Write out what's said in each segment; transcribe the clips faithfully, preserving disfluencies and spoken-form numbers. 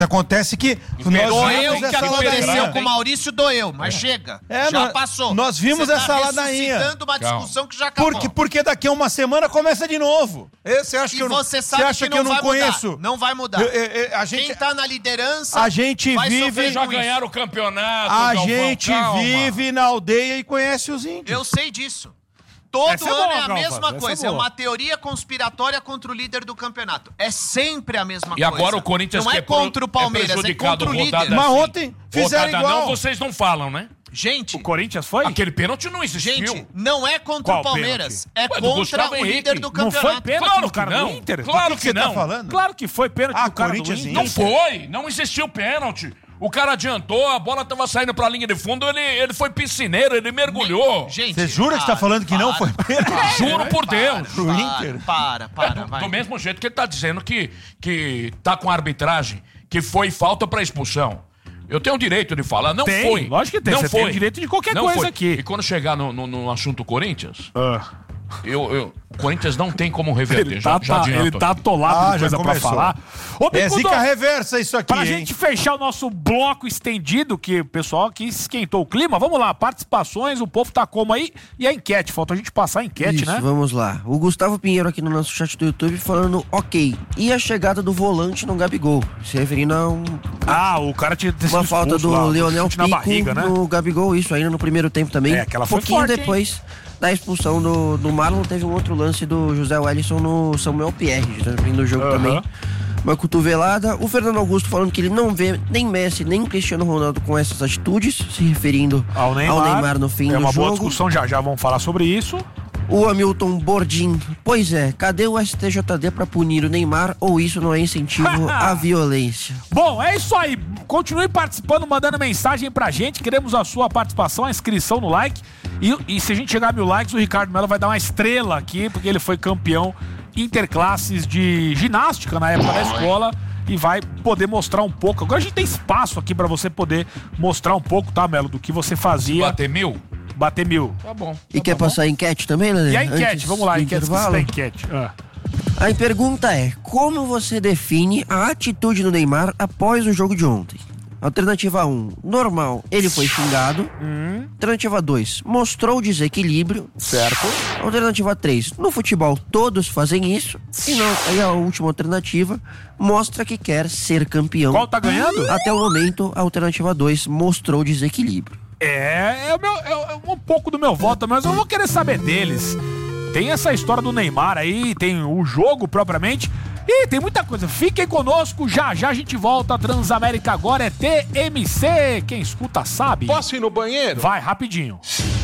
Acontece que nós doeu vimos que essa aconteceu ladainha. com o Maurício, doeu, mas é. chega, é, já nós, passou. Nós vimos Você essa tá ladainha. ressuscitando uma discussão que já acabou. Porque, porque daqui a uma semana começa de novo. Você acha e que eu não, você sabe acha que não, que eu não vai conheço? Mudar. Não vai mudar. Eu, eu, eu, a gente, Quem tá na liderança a gente vai vive, sofrer já com ganharam o campeonato. A Galvão, gente calma. vive na aldeia e conhece os índios. Eu sei disso. Todo Essa ano é, boa, é a Galvão, mesma coisa. É, é uma teoria conspiratória contra o líder do campeonato. É sempre a mesma e coisa. E agora o Corinthians não é contra o Palmeiras, é, é contra o líder. Assim. Mas ontem fizeram rodada igual. Não, vocês não falam, né? Gente... O Corinthians foi? Aquele pênalti não existiu. Gente, não é contra Qual o Palmeiras. Pênalti? É Ué, contra o Henrique. líder do campeonato. Não foi pênalti claro no cara não. do Inter? Claro que, que, que não. Tá falando? Claro que foi pênalti ah, do cara Corinthians do Inter. Não foi. Não existiu pênalti. O cara adiantou, a bola tava saindo pra linha de fundo, ele, ele foi piscineiro, ele mergulhou. Gente, você jura para, que você tá falando que para, não foi pênalti? Juro por Deus. Pro para, Inter? Para, para, do, vai. do mesmo jeito que ele tá dizendo que, que tá com a arbitragem, que foi falta pra expulsão. Eu tenho o direito de falar, não tem, foi. Lógico que tem, não você foi. tem o direito de qualquer não coisa foi. aqui. E quando chegar no, no, no assunto Corinthians, Ah. eu, eu, o Corinthians não tem como reverter. Ele já, tá, já tá, adianto. ele tá atolado Ah, de já coisa pra começou. falar. Ô, É Bicudo, zica reversa isso aqui, pra hein? gente fechar o nosso bloco estendido, que o pessoal aqui esquentou o clima, vamos lá, participações, o povo tá como aí? E a enquete, falta a gente passar a enquete, Isso, né? vamos lá. O Gustavo Pinheiro aqui no nosso chat do YouTube falando, ok, e a chegada do volante no Gabigol? Se referindo a um, Ah, o cara tinha sido uma falta expulso do lá, Leonel chute na Pico barriga, né? no Gabigol, isso ainda no primeiro tempo também. É, aquela um foi pouquinho forte, depois da expulsão do, do Marlon, teve um outro lance do José Wellison no Samuel Pierre, do jogo Uhum. também. Uma cotovelada. O Fernando Augusto falando que ele não vê nem Messi, nem Cristiano Ronaldo com essas atitudes, se referindo Ao Neymar, ao Neymar no fim é do uma jogo. boa discussão, já já vamos falar sobre isso. O Hamilton Bordim, pois é, cadê o S T J D pra punir o Neymar ou isso não é incentivo à violência? Bom, é isso aí. Continue participando, mandando mensagem pra gente. Queremos a sua participação, a inscrição no like. E, e se a gente chegar a mil likes, o Ricardo Melo vai dar uma estrela aqui, porque ele foi campeão interclasses de ginástica na época da escola e vai poder mostrar um pouco. Agora a gente tem espaço aqui pra você poder mostrar um pouco, tá, Melo, do que você fazia. Bater mil? Bater mil. Tá bom. E tá quer bom. passar a enquete também, Lelê? E a enquete, Antes vamos lá, a do enquete, intervalo? a enquete. Ah. A pergunta é, como você define a atitude do Neymar após o jogo de ontem? Alternativa um, normal, ele foi xingado. Hum. Alternativa dois, mostrou desequilíbrio. Certo. Alternativa três, no futebol todos fazem isso. E, não, e a última alternativa, mostra que quer ser campeão. Qual tá ganhando? Até o momento, a alternativa dois mostrou desequilíbrio. É, é, o meu, é um pouco do meu voto, mas eu vou querer saber deles. Tem essa história do Neymar aí, tem o jogo propriamente. E tem muita coisa. Fiquem conosco, já já a gente volta. Transamérica agora é T M C. Quem escuta sabe. Posso ir no banheiro? Vai, rapidinho.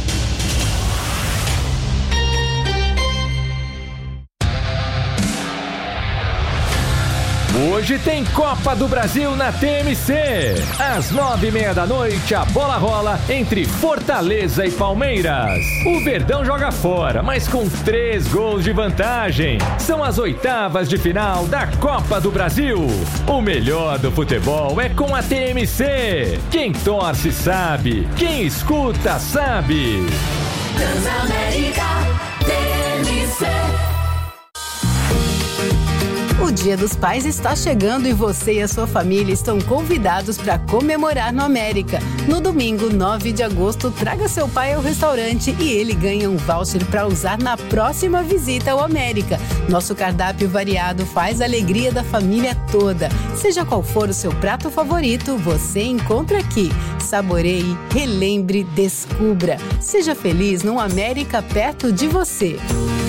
Hoje tem Copa do Brasil na T M C. Às nove e meia da noite, a bola rola entre Fortaleza e Palmeiras. O Verdão joga fora, mas com três gols de vantagem. São as oitavas de final da Copa do Brasil. O melhor do futebol é com a T M C. Quem torce sabe, quem escuta sabe. Transamérica T M C. O Dia dos Pais está chegando e você e a sua família estão convidados para comemorar no América. No domingo, nove de agosto, traga seu pai ao restaurante e ele ganha um voucher para usar na próxima visita ao América. Nosso cardápio variado faz a alegria da família toda. Seja qual for o seu prato favorito, você encontra aqui. Saboreie, relembre, descubra. Seja feliz num América perto de você.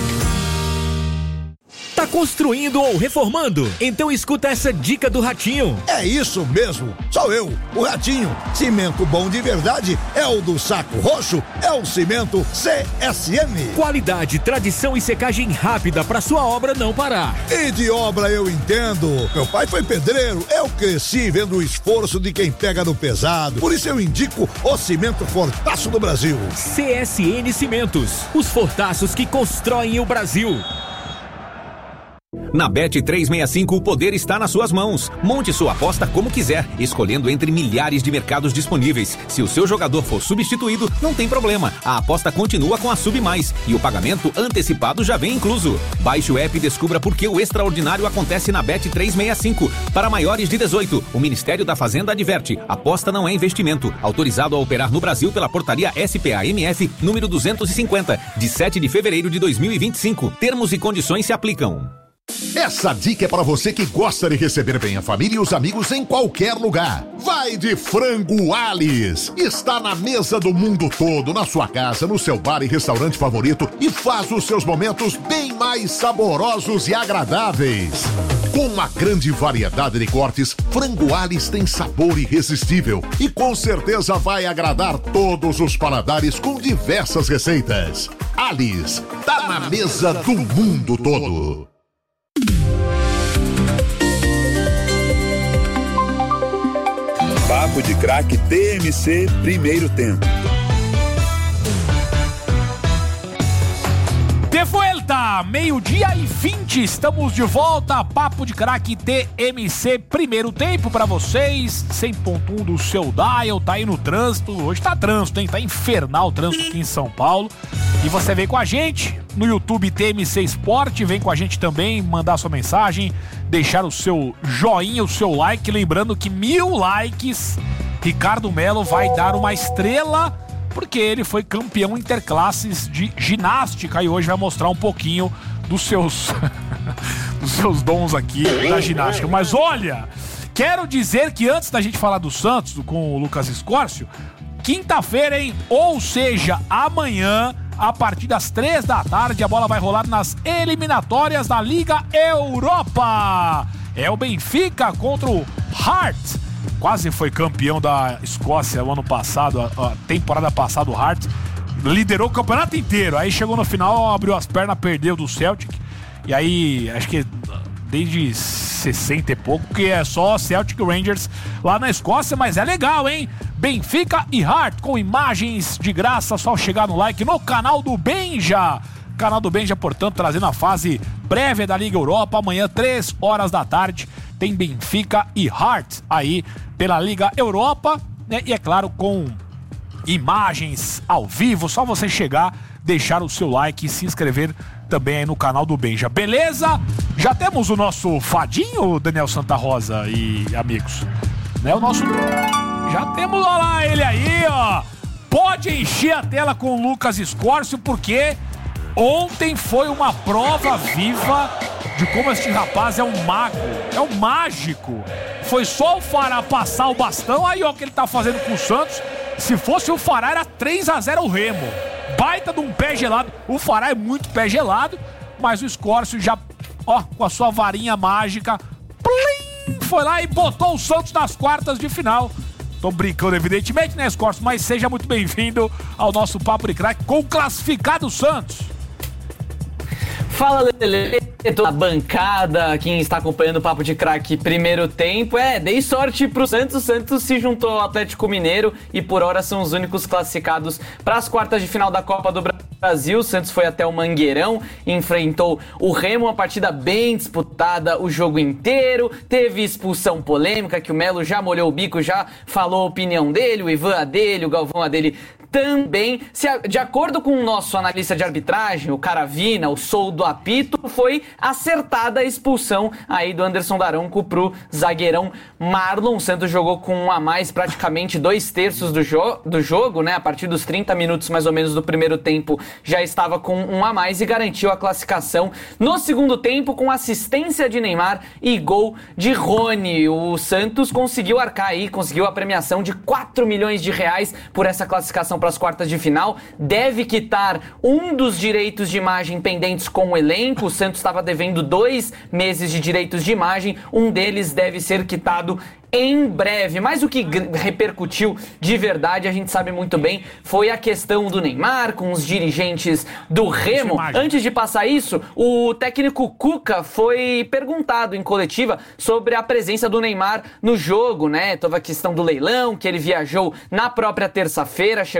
Tá construindo ou reformando? Então escuta essa dica do Ratinho. É isso mesmo, sou eu, o Ratinho. Cimento bom de verdade é o do Saco Roxo, é o Cimento C S M. Qualidade, tradição e secagem rápida para sua obra não parar. E de obra eu entendo. Meu pai foi pedreiro, eu cresci vendo o esforço de quem pega no pesado. Por isso eu indico o Cimento Fortaço do Brasil. C S N Cimentos, os fortaços que constroem o Brasil. Na Bet trezentos e sessenta e cinco, o poder está nas suas mãos. Monte sua aposta como quiser, escolhendo entre milhares de mercados disponíveis. Se o seu jogador for substituído, não tem problema. A aposta continua com a Sub Mais e o pagamento antecipado já vem incluso. Baixe o app e descubra por que o extraordinário acontece na Bet trezentos e sessenta e cinco. Para maiores de dezoito, o Ministério da Fazenda adverte: aposta não é investimento. Autorizado a operar no Brasil pela portaria S P A M F número duzentos e cinquenta, de sete de fevereiro de dois mil e vinte e cinco. Termos e condições se aplicam. Essa dica é para você que gosta de receber bem a família e os amigos em qualquer lugar. Vai de Frango Alice. Está na mesa do mundo todo, na sua casa, no seu bar e restaurante favorito, e faz os seus momentos bem mais saborosos e agradáveis. Com uma grande variedade de cortes, Frango Alice tem sabor irresistível e com certeza vai agradar todos os paladares com diversas receitas. Alice, tá na mesa do mundo todo. Papo de Craque T M C Primeiro Tempo. De volta, meio-dia e vinte, estamos de volta, Papo de Craque T M C Primeiro Tempo pra vocês, cem ponto um do seu dial, tá aí no trânsito, hoje tá trânsito, hein, tá infernal o trânsito aqui em São Paulo, e você vem com a gente no YouTube T M C Esporte, vem com a gente também, mandar sua mensagem, deixar o seu joinha, o seu like, lembrando que mil likes, Ricardo Melo vai dar uma estrela, porque ele foi campeão interclasses de ginástica e hoje vai mostrar um pouquinho dos seus dos seus dons aqui da ginástica. Mas olha, quero dizer que antes da gente falar do Santos com o Lucas Escórcio, quinta-feira, hein? Ou seja, amanhã, a partir das três da tarde, a bola vai rolar nas eliminatórias da Liga Europa. É o Benfica contra o Hearts. Quase foi campeão da Escócia o ano passado, a, a temporada passada o Hearts. Liderou o campeonato inteiro. Aí chegou no final, abriu as pernas, perdeu do Celtic. E aí, acho que desde sessenta e pouco, que é só Celtic Rangers lá na Escócia. Mas é legal, hein? Benfica e Hearts, com imagens de graça, só chegar no like no canal do Benja. Canal do Benja, portanto, trazendo a fase prévia da Liga Europa. Amanhã, três horas da tarde, tem Benfica e Hearts aí pela Liga Europa, né? E é claro, com imagens ao vivo, só você chegar, deixar o seu like e se inscrever também aí no canal do Benja. Beleza? Já temos o nosso fadinho, Daniel Santa Rosa e amigos, né? O nosso... Já temos, olha lá ele aí, ó. Pode encher a tela com o Lucas Escórcio, porque ontem foi uma prova viva de como este rapaz é um mago, é um mágico. Foi só o Fará passar o bastão, aí ó o que ele tá fazendo com o Santos. Se fosse o Fará, era três a zero o Remo. Baita de um pé gelado. O Fará é muito pé gelado, mas o Escórcio já, ó, com a sua varinha mágica, plim, foi lá e botou o Santos nas quartas de final. Tô brincando, evidentemente, né, Escórcio? Mas seja muito bem-vindo ao nosso Papo de Craque com o classificado Santos. Fala, Lelê, toda a bancada, quem está acompanhando o Papo de Craque Primeiro Tempo. É, dei sorte pro Santos, o Santos se juntou ao Atlético Mineiro e por hora são os únicos classificados para as quartas de final da Copa do Brasil. O Santos foi até o Mangueirão, enfrentou o Remo, uma partida bem disputada o jogo inteiro, teve expulsão polêmica, que o Melo já molhou o bico, já falou a opinião dele, o Ivan a dele, o Galvão a dele também. Se a, de acordo com o nosso analista de arbitragem, o Caravina, o Sou do Apito, foi acertada a expulsão aí do Anderson Daronco pro zagueirão Marlon. O Santos jogou com um a mais, praticamente dois terços do, jo- do jogo, né? A partir dos trinta minutos mais ou menos do primeiro tempo já estava com um a mais e garantiu a classificação no segundo tempo com assistência de Neymar e gol de Rony. O Santos conseguiu arcar aí, conseguiu a premiação de quatro milhões de reais por essa classificação para as quartas de final, deve quitar um dos direitos de imagem pendentes com o elenco. O Santos estava devendo dois meses de direitos de imagem, um deles deve ser quitado em breve. Mas o que repercutiu de verdade, a gente sabe muito bem, foi a questão do Neymar com os dirigentes do Remo. Antes de passar isso, o técnico Cuca foi perguntado em coletiva sobre a presença do Neymar no jogo, né? Teve a questão do leilão, que ele viajou na própria terça-feira, chegou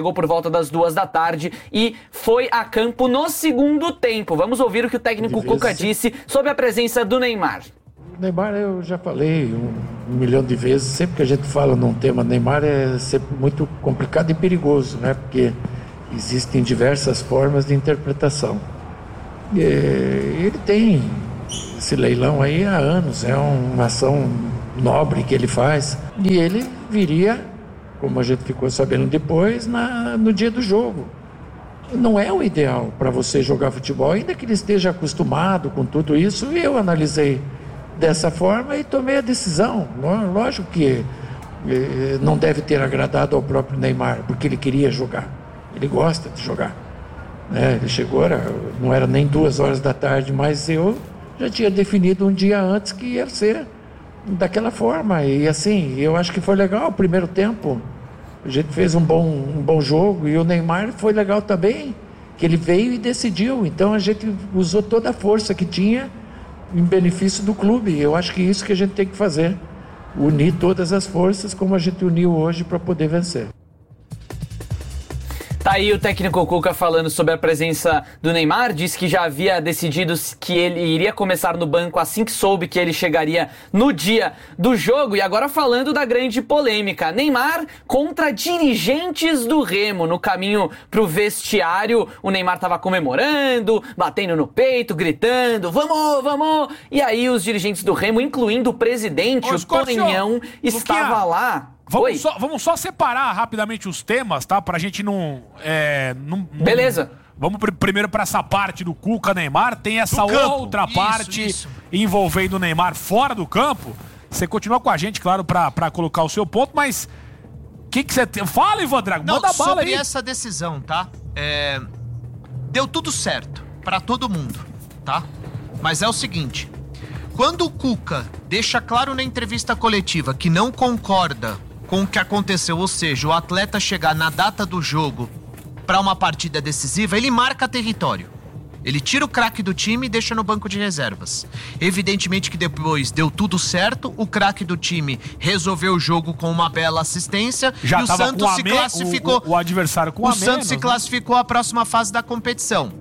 chegou por volta das duas da tarde e foi a campo no segundo tempo. Vamos ouvir o que o técnico Cuca disse sobre a presença do Neymar. Neymar, eu já falei um, um milhão de vezes, sempre que a gente fala num tema Neymar é sempre muito complicado e perigoso, né? Porque existem diversas formas de interpretação. E, ele tem esse leilão aí há anos, é uma ação nobre que ele faz, e ele viria, como a gente ficou sabendo depois, na, no dia do jogo. Não é o ideal para você jogar futebol, ainda que ele esteja acostumado com tudo isso, e eu analisei dessa forma e tomei a decisão. Lógico que eh, não deve ter agradado ao próprio Neymar, porque ele queria jogar, ele gosta de jogar, né? Ele chegou, era, não era nem duas horas da tarde, mas eu já tinha definido um dia antes que ia ser daquela forma, e assim, eu acho que foi legal o primeiro tempo, a gente fez um bom, um bom jogo, e o Neymar foi legal também, que ele veio e decidiu, então a gente usou toda a força que tinha em benefício do clube. Eu acho que isso que a gente tem que fazer, unir todas as forças como a gente uniu hoje para poder vencer. Tá aí o técnico Cuca falando sobre a presença do Neymar, disse que já havia decidido que ele iria começar no banco assim que soube que ele chegaria no dia do jogo. E agora falando da grande polêmica, Neymar contra dirigentes do Remo. No caminho pro vestiário, o Neymar tava comemorando, batendo no peito, gritando, vamos, vamos! E aí os dirigentes do Remo, incluindo o presidente, Ô, o Torinhão, estava lá. Vamos só, vamos só separar rapidamente os temas, tá? Pra gente não... É, não Beleza. Não, vamos pr- primeiro pra essa parte do Cuca Neymar. Tem essa outra Isso, parte isso. envolvendo o Neymar fora do campo. Você continua com a gente, claro, pra, pra colocar o seu ponto, mas... O que você tem? Fala, Ivan Drago, Não, manda bala sobre aí. essa decisão, tá? É, deu tudo certo pra todo mundo, tá? Mas é o seguinte, quando o Cuca deixa claro na entrevista coletiva que não concorda com o que aconteceu, ou seja, o atleta chegar na data do jogo pra uma partida decisiva, ele marca território. Ele tira o craque do time e deixa no banco de reservas. Evidentemente que depois deu tudo certo, o craque do time resolveu o jogo com uma bela assistência. Já e o tava Santos com a se me- classificou. O, o, o adversário com o a Santos menos, se né? classificou à próxima fase da competição.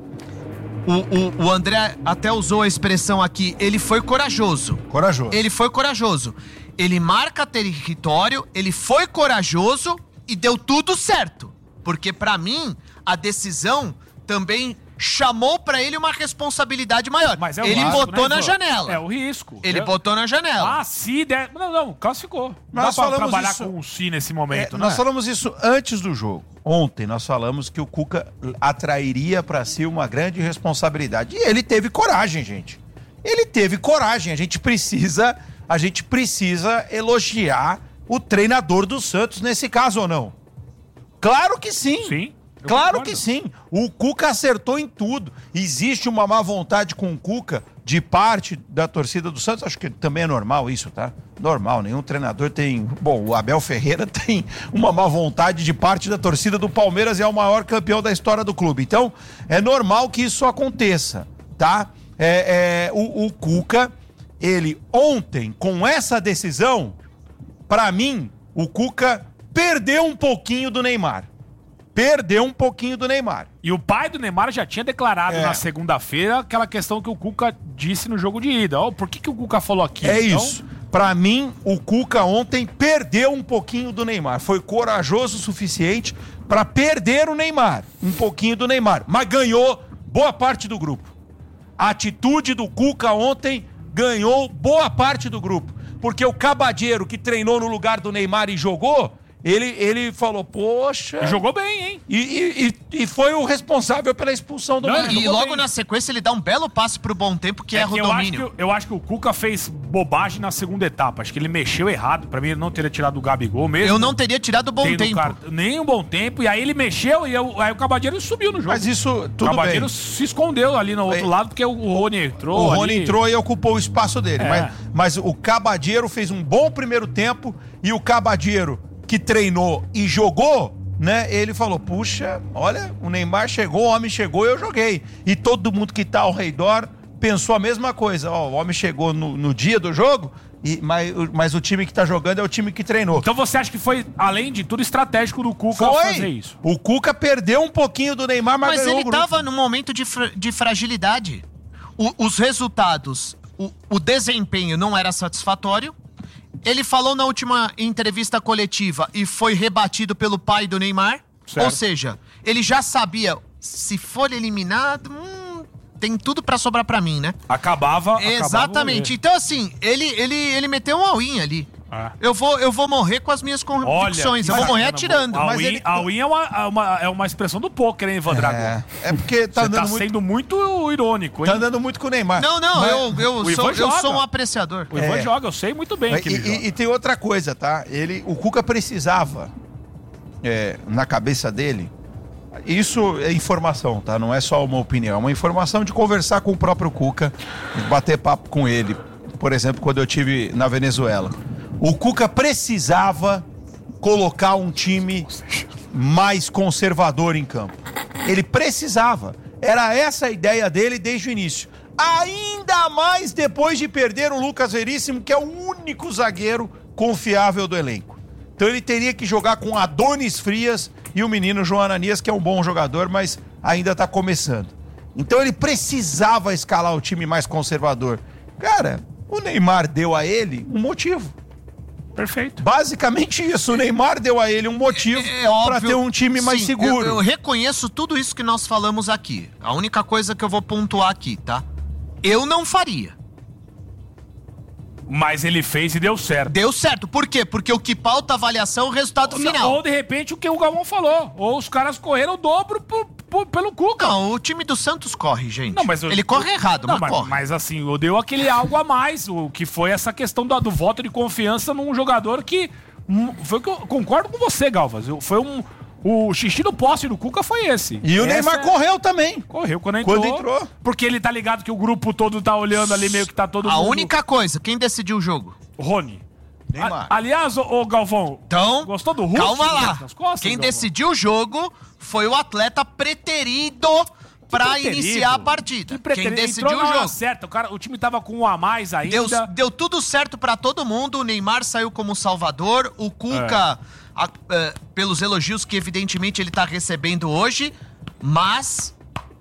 O, o, o André até usou a expressão aqui, ele foi corajoso. Corajoso. Ele foi corajoso. Ele marca território, ele foi corajoso e deu tudo certo. Porque pra mim, a decisão também chamou pra ele uma responsabilidade maior. Mas é o ele risco, botou né, na Ivan? janela. É o risco. Ele É- botou na janela. Ah, se der... Não, não, classificou. Não Nós dá pra falamos trabalhar isso- com o si nesse momento, É, né? nós falamos isso antes do jogo. Ontem nós falamos que o Cuca atrairia pra si uma grande responsabilidade. E ele teve coragem, gente. Ele teve coragem. A gente precisa, a gente precisa elogiar o treinador do Santos nesse caso ou não? Claro que sim. Sim. eu Claro concordo. que sim. O Cuca acertou em tudo. Existe uma má vontade com o Cuca de parte da torcida do Santos. Acho que também é normal isso, tá? Normal. Nenhum treinador tem... Bom, o Abel Ferreira tem uma má vontade de parte da torcida do Palmeiras e é o maior campeão da história do clube. Então, é normal que isso aconteça, tá? É, é, o, o Cuca, ele ontem, com essa decisão, pra mim, o Cuca perdeu um pouquinho do Neymar. Perdeu um pouquinho do Neymar. E o pai do Neymar já tinha declarado É. na segunda-feira aquela questão que o Cuca disse no jogo de ida. Ó, por que, que o Cuca falou aqui? É Então, isso. Pra mim, o Cuca ontem perdeu um pouquinho do Neymar. Foi corajoso o suficiente pra perder o Neymar. Um pouquinho do Neymar. Mas ganhou boa parte do grupo. A atitude do Cuca ontem ganhou boa parte do grupo. Porque o Cabadeiro, que treinou no lugar do Neymar e jogou, ele, ele falou, poxa... E jogou bem, hein? E, e, e, e foi o responsável pela expulsão do Não, Neymar. e Jogou logo bem. na sequência ele dá um belo passe pro Bom Tempo, que É erra que o eu, acho domínio. que, eu acho que o Cuca fez bobagem na segunda etapa. Acho que ele mexeu errado. Pra mim, ele não teria tirado o Gabigol mesmo. Eu não teria tirado o Bom Tem no Tempo. car- Nem um bom tempo. E aí ele mexeu e eu- aí o Cabadeiro subiu no jogo. Mas isso, o tudo Cabadeiro bem. se escondeu ali no outro É. lado porque o Rony entrou. O Rony ali. entrou e ocupou o espaço dele. É. Mas, mas o Cabadeiro fez um bom primeiro tempo e o Cabadeiro, que treinou e jogou, né? Ele falou, puxa, olha, o Neymar chegou, o homem chegou e eu joguei. E todo mundo que tá ao redor pensou a mesma coisa. Ó, o homem chegou no, no dia do jogo, E, mas, mas o time que tá jogando é o time que treinou. Então você acha que foi, além de tudo, estratégico do Cuca Foi. fazer isso? O Cuca perdeu um pouquinho do Neymar, mas, Mas ganhou ele o grupo. tava num momento de, fra- de fragilidade. O- os resultados, o, o desempenho não era satisfatório. Ele falou na última entrevista coletiva e foi rebatido pelo pai do Neymar. Certo. Ou seja, ele já sabia, se for eliminado, hum, tem tudo pra sobrar pra mim, né? Acabava. Exatamente. Então, assim, ele, ele, ele meteu um all-in ali. Ah. Eu, vou, eu vou morrer com as minhas convicções. Eu vou morrer atirando. A Mas win, ele... a win é, uma, é, uma, é uma expressão do poker, hein, Ivan Drago? É, é porque tá Você andando tá muito... sendo muito irônico, hein? Tá andando muito com o Neymar. Não, não, Mas- eu, eu, O Ivan sou, eu joga. sou um apreciador. O Ivan É. joga, eu sei muito bem Mas, que e, ele joga. e- e tem outra coisa, tá? Ele, o Cuca precisava, é, na cabeça dele, isso é informação, tá? Não é só uma opinião, é uma informação de conversar com o próprio Cuca, de bater papo com ele. Por exemplo, quando eu tive na Venezuela. O Cuca precisava colocar um time mais conservador em campo. Ele precisava. Era essa a ideia dele desde o início. Ainda mais depois de perder o Lucas Veríssimo, que é o único zagueiro confiável do elenco. Então ele teria que jogar com Adonis Frias e o menino João Ananias, que é um bom jogador, mas ainda tá começando. Então ele precisava escalar o time mais conservador. Cara, o Neymar deu a ele um motivo. Perfeito. Basicamente isso, o Neymar deu a ele um motivo É para óbvio. ter um time mais Sim, seguro. Eu, eu reconheço tudo isso que nós falamos aqui. A única coisa que eu vou pontuar aqui, tá? Eu não faria. Mas ele fez e deu certo. Deu certo. Por quê? Porque o que pauta a avaliação é o resultado final. Ou de repente o que o Galvão falou. Ou os caras correram o dobro por, por- pelo Cuca. Não, o time do Santos corre, gente. Não, mas eu- Ele corre errado, Não, mas, mas, corre. mas assim, eu deu aquele algo a mais, o que foi essa questão do, do voto de confiança num jogador que. hum, Foi o que eu concordo com você, Galvas. Eu- Foi um. O xixi do poste do Cuca foi esse. E o Essa Neymar é- correu também. Correu quando entrou. Quando entrou. Porque ele tá ligado que o grupo todo tá olhando ali, meio que tá todo A mundo. única coisa, quem decidiu o jogo? Rony. Neymar. A- aliás, ô, ô, Galvão, Então, gostou do Hulk? calma lá. nas costas, Quem Galvão? decidiu o jogo foi o atleta preterido pra preterido? iniciar a partida. Que preterido? Quem decidiu Entrou o na hora jogo. certa, o, cara, o time tava com um a mais ainda. Deu, deu tudo certo pra todo mundo. O Neymar saiu como salvador. O Cuca, a- é, pelos elogios que evidentemente ele tá recebendo hoje, mas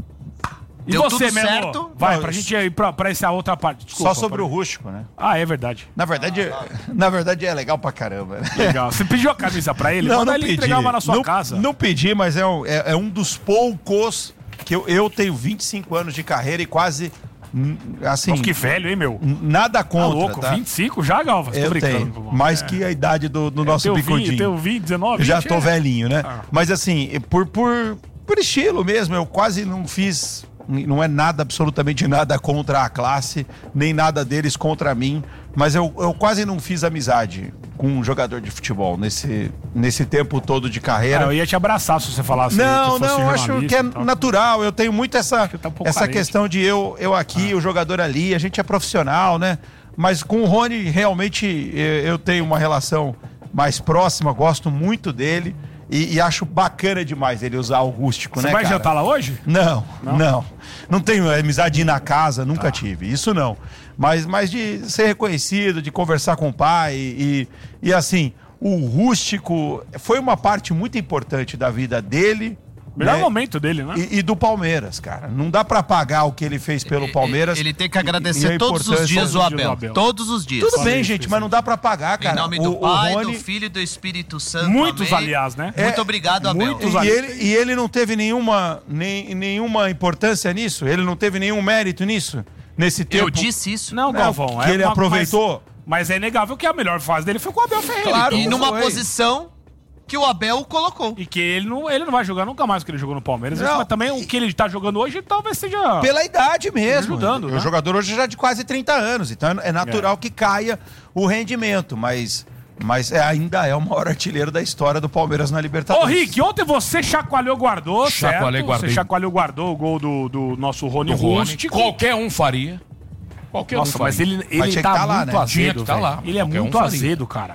E deu você, tudo Melo? certo. Vai, Não, pra isso- gente ir pra, pra essa outra parte. Desculpa, Só sobre pra- o rústico, né? Ah, é verdade. Na verdade, na verdade é legal pra caramba. Né? Legal. Você pediu a camisa pra ele? Manda ele entregar uma na sua não, casa. Não pedi, mas é um, é, é um dos poucos que eu, eu tenho vinte e cinco anos de carreira e quase, hum, assim... Nossa, que velho, hein, meu? Nada Tá contra, louco, tá? vinte e cinco já, Galvas? Tô Eu brincando. tenho, Galvão. mais É. que a idade do, do nosso Teu bicudinho. vinte, teu vinte, dezenove, Já vinte, tô é. velhinho, né? Ah. Mas assim, por, por, por estilo mesmo, eu quase não fiz... Não é nada, absolutamente nada contra a classe, nem nada deles contra mim, mas eu, eu quase não fiz amizade com um jogador de futebol nesse, nesse tempo todo de carreira. Ah, eu ia te abraçar se você falasse Não, que fosse não, acho jornalista que é e tal. natural. Eu tenho muito essa, tá um pouco essa carente. questão de eu, eu aqui, o jogador ali, a gente é profissional, né? Mas com o Rony, realmente, eh, eu tenho uma relação mais próxima, gosto muito dele e, e acho bacana demais ele usar o rústico, Você né, vai cara? jantar lá hoje? Não, Não? não. Não tenho amizade de ir na casa, nunca tive. Isso não. Mas, mas de ser reconhecido, de conversar com o pai e, e assim, o rústico foi uma parte muito importante da vida dele. Melhor né? momento dele, né? E, e do Palmeiras, cara. Não dá pra pagar o que ele fez pelo Palmeiras. ele tem que e- agradecer e a todos os importância- dias o Abel. Todos os dias. Tudo bem, gente, mas não dá pra pagar, cara. Em nome O- do o Pai, Rony- do Filho e do Espírito Santo. Muitos, amém. aliás, né? Muito obrigado, Abel. E ele, e ele não teve nenhuma, nem, nenhuma importância nisso? Ele não teve nenhum mérito nisso? Nesse tempo? Eu disse isso. Não, Galvão. que ele uma- aproveitou? Mas, mas é inegável que a melhor fase dele foi com o Abel Ferreira. Claro, E numa foi. posição que o Abel colocou. E que ele não, ele não vai jogar nunca mais o que ele jogou no Palmeiras. Não. Mas também o que ele tá jogando hoje talvez seja... Pela idade mesmo. Ajudando, O né? jogador hoje já é de quase trinta anos, então é natural que caia o rendimento, mas, mas é, ainda é o maior artilheiro da história do Palmeiras na Ô, Libertadores. Rick, ontem você chacoalhou, guardou, Chacoalhei, certo? guardei. Você chacoalhou, guardou o gol do, do nosso Rony Do Rony. Rústico. Qualquer um faria. Qualquer Nossa, um mas faria. ele, Mas ele tinha tá que tá lá, muito né? azedo, Tinha que tá velho. lá. Ele é Qualquer muito um faria. azedo, cara. Não,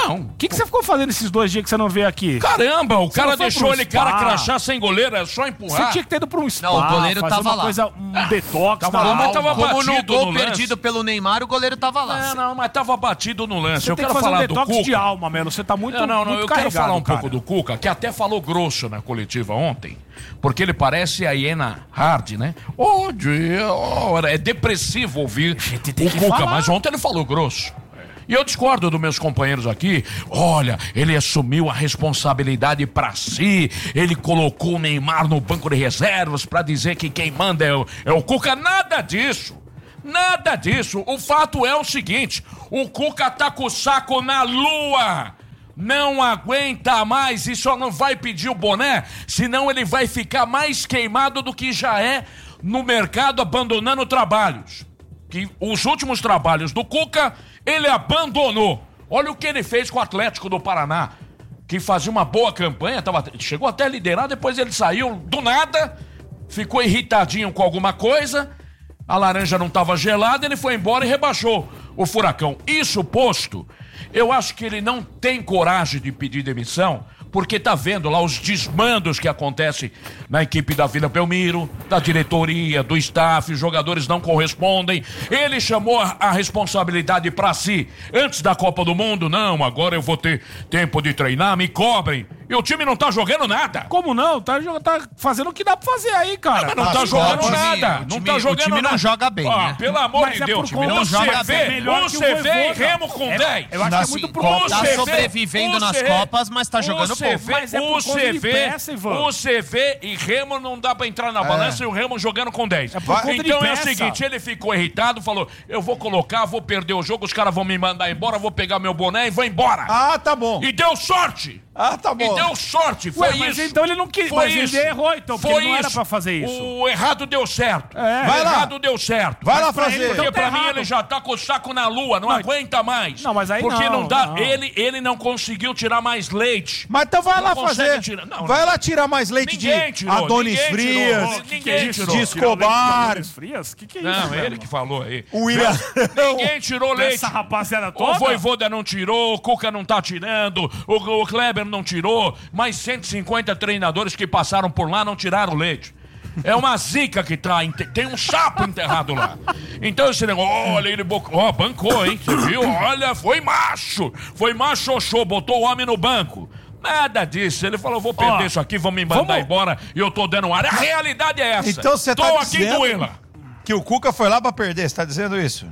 Não. O que, que você ficou fazendo esses dois dias que você não veio aqui? Caramba, o Você cara não foi deixou pro ele spa? cara crachá sem goleiro, é só empurrar. Você tinha que ter ido pra um spa, Não, o goleiro fazer tava uma lá. coisa, um detox Tava na lá, mas alma. tava Como no batido gol no lance. perdido pelo Neymar, o goleiro tava lá. Não, não, mas tava batido no lance. Você eu tem quero que fazer falar um do detox Cuca. de alma, Melo. Você tá muito Não, não, não, muito eu quero carregado, falar um cara. pouco do Cuca, que até falou grosso na coletiva ontem, porque ele parece a hiena Hard, né? Oh, dia, oh, é depressivo ouvir o Cuca, falar. mas ontem ele falou grosso. E eu discordo dos meus companheiros aqui. Olha, ele assumiu a responsabilidade pra si, ele colocou o Neymar no banco de reservas pra dizer que quem manda é o, é o Cuca. Nada disso. Nada disso. O fato é o seguinte, o Cuca tá com o saco na lua. Não aguenta mais e só não vai pedir o boné, senão ele vai ficar mais queimado do que já é no mercado, abandonando trabalhos. Que os últimos trabalhos do Cuca, ele abandonou. Olha o que ele fez com o Atlético do Paraná, que fazia uma boa campanha, tava, chegou até a liderar, depois ele saiu do nada, ficou irritadinho com alguma coisa, a laranja não estava gelada, ele foi embora e rebaixou o Furacão. Isso posto, eu acho que ele não tem coragem de pedir demissão, porque tá vendo lá os desmandos que acontecem na equipe da Vila Belmiro, da diretoria, do staff, os jogadores não correspondem. Ele chamou a, a responsabilidade pra si antes da Copa do Mundo. Não, agora eu vou ter tempo de treinar, me cobrem. E o time não tá jogando nada. Como não? Tá, tá fazendo o que dá pra fazer aí, cara. Mas não tá jogando nada. Não tá jogando O time não nada. joga bem, Ah, né? pelo amor Mas de é Deus, por time conta não do joga C V, bem. melhor O que o C V e Voivoda. Remo com É, dez. eu acho que é muito por conta- Tá sobrevivendo nas Copas, mas tá jogando o C V, pouco. Mas é por o conta de C V, peça, Ivan. o C V e Remo não dá pra entrar na balança e o Remo jogando com dez. É por conta de Então é o peça. seguinte, ele ficou irritado, falou, eu vou colocar, vou perder o jogo, os caras vão me mandar embora, vou pegar meu boné e vou embora. Ah, tá bom. E deu sorte. Ah, tá bom. E deu sorte, foi Ué, mas isso. então ele não quis, Foi mas isso. ele errou então, porque Foi não era isso. pra fazer isso. O errado deu certo. É. O Vai lá. errado deu certo. Vai Mas lá pra fazer. ele, Porque Então tá pra mim errado. ele já tá com o saco na lua, não, Não, aguenta mais. não, mas aí Porque não, não, dá, não. Ele, ele não conseguiu tirar mais leite. Mas então vai Não lá consegue fazer. tirar- não, vai não. lá tirar mais leite Ninguém de tirou, Adonis ninguém Frias, tirou, ninguém tirou. de Escobar. Frias? Que que é isso? Não, velho? ele que falou aí. O William. Ninguém tirou leite. Essa rapaziada O toda? Voivoda não tirou, o Cuca não tá tirando, o, o Kleber não tirou, mais cento e cinquenta treinadores que passaram por lá não tiraram leite. É uma zica que tá, ente- tem um sapo enterrado lá. Então esse negócio, olha, ele bo- ó, bancou, hein? Você viu? Olha, foi macho. Foi macho, xoxô, botou o homem no banco. Nada disso. Ele falou, vou perder Ó, isso aqui, vão me mandar vamos- embora e eu tô dando ar. A realidade é essa. Então você tô tá aqui dizendo com ele. que o Cuca foi lá pra perder, você tá dizendo isso?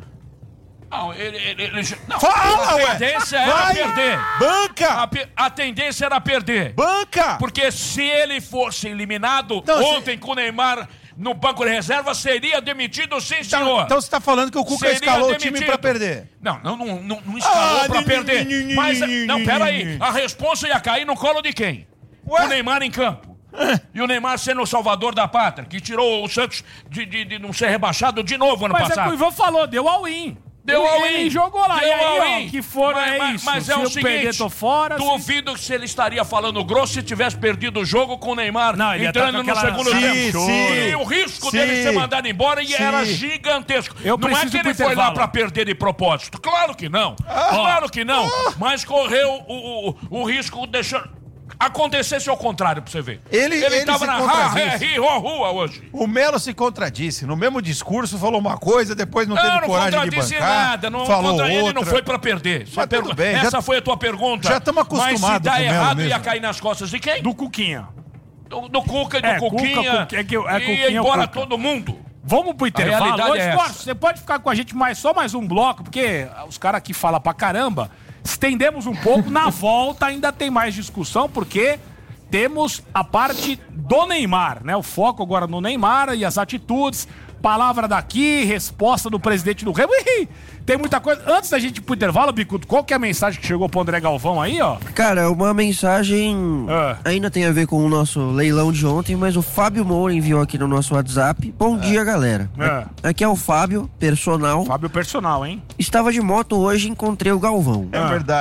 Não, ele, ele, ele- não, Fala, a ué! tendência era Vai! perder. Banca! A, pe- a tendência era perder. Banca! Porque se ele fosse eliminado Então, ontem com o Neymar no banco de reserva, seria demitido, sim, senhor. Então você tá falando que o Cuca Seria escalou o demitido. time pra perder. Não, não, não, não, não escalou Ah, pra nhi, perder. nhi, nhi, Mas, nhi, não, nhi, peraí. nhi. A responsa ia cair no colo de quem? Ué? O Neymar em campo. E o Neymar sendo o salvador da pátria, que tirou o Santos de, de, de não ser rebaixado de novo ano Mas é passado. que o Ivan falou, deu all-in. Deu Ele- all-in. Ele jogou lá. Deu e aí, all-in. ó, que for, mas, é mas, isso. Mas se é o eu seguinte, perder, tô fora. se- duvido se ele estaria falando grosso se tivesse perdido o jogo com o Neymar Não, ele ia tá entrando com no aquela- segundo Sim, tempo. sim. E o risco Sim. dele ser mandado embora e Sim. era gigantesco. Eu não é preciso que ir pro ele foi lá intervalo. pra perder de propósito. Claro que não. Ah. Claro que não. Mas correu o, o, o risco deixando... Acontecesse ao contrário, pra você ver. Ele- ele tava se na contradisse. ra- ri, ro, rua hoje. O Melo se contradisse. No mesmo discurso falou uma coisa, depois não, Não, teve não coragem de contradisse bancar. nada. Não, falou contra ele outra. não foi pra perder. Você Mas tudo pergun- bem, já- Essa foi a tua pergunta. já tamo Mas se acostumados dá com o Melo errado, mesmo. ia cair nas costas de quem? Do Cuquinha. Do, do Cuca e do É, Cuca, Cuquinha. Cuca, é que- é e Cuquinha, ia embora Cuca. todo mundo. Vamos pro intervalo. realidade Ô, é Esporte, essa. você pode ficar com a gente mais só mais um bloco, porque os caras aqui falam pra caramba. Estendemos um pouco. Na volta ainda tem mais discussão, porque temos a parte do Neymar, né? O foco agora no Neymar e as atitudes. Palavra daqui, resposta do presidente do Remo. Ih, tem muita coisa. Antes da gente ir pro intervalo, Bicudo, qual que é a mensagem que chegou pro André Galvão aí, ó? Cara, uma mensagem Ah. ainda tem a ver com o nosso leilão de ontem, mas o Fábio Moura enviou aqui no nosso WhatsApp. Bom dia, galera. É. Aqui é o Fábio, personal. Fábio personal, hein? Estava de moto hoje e encontrei o Galvão. É verdade.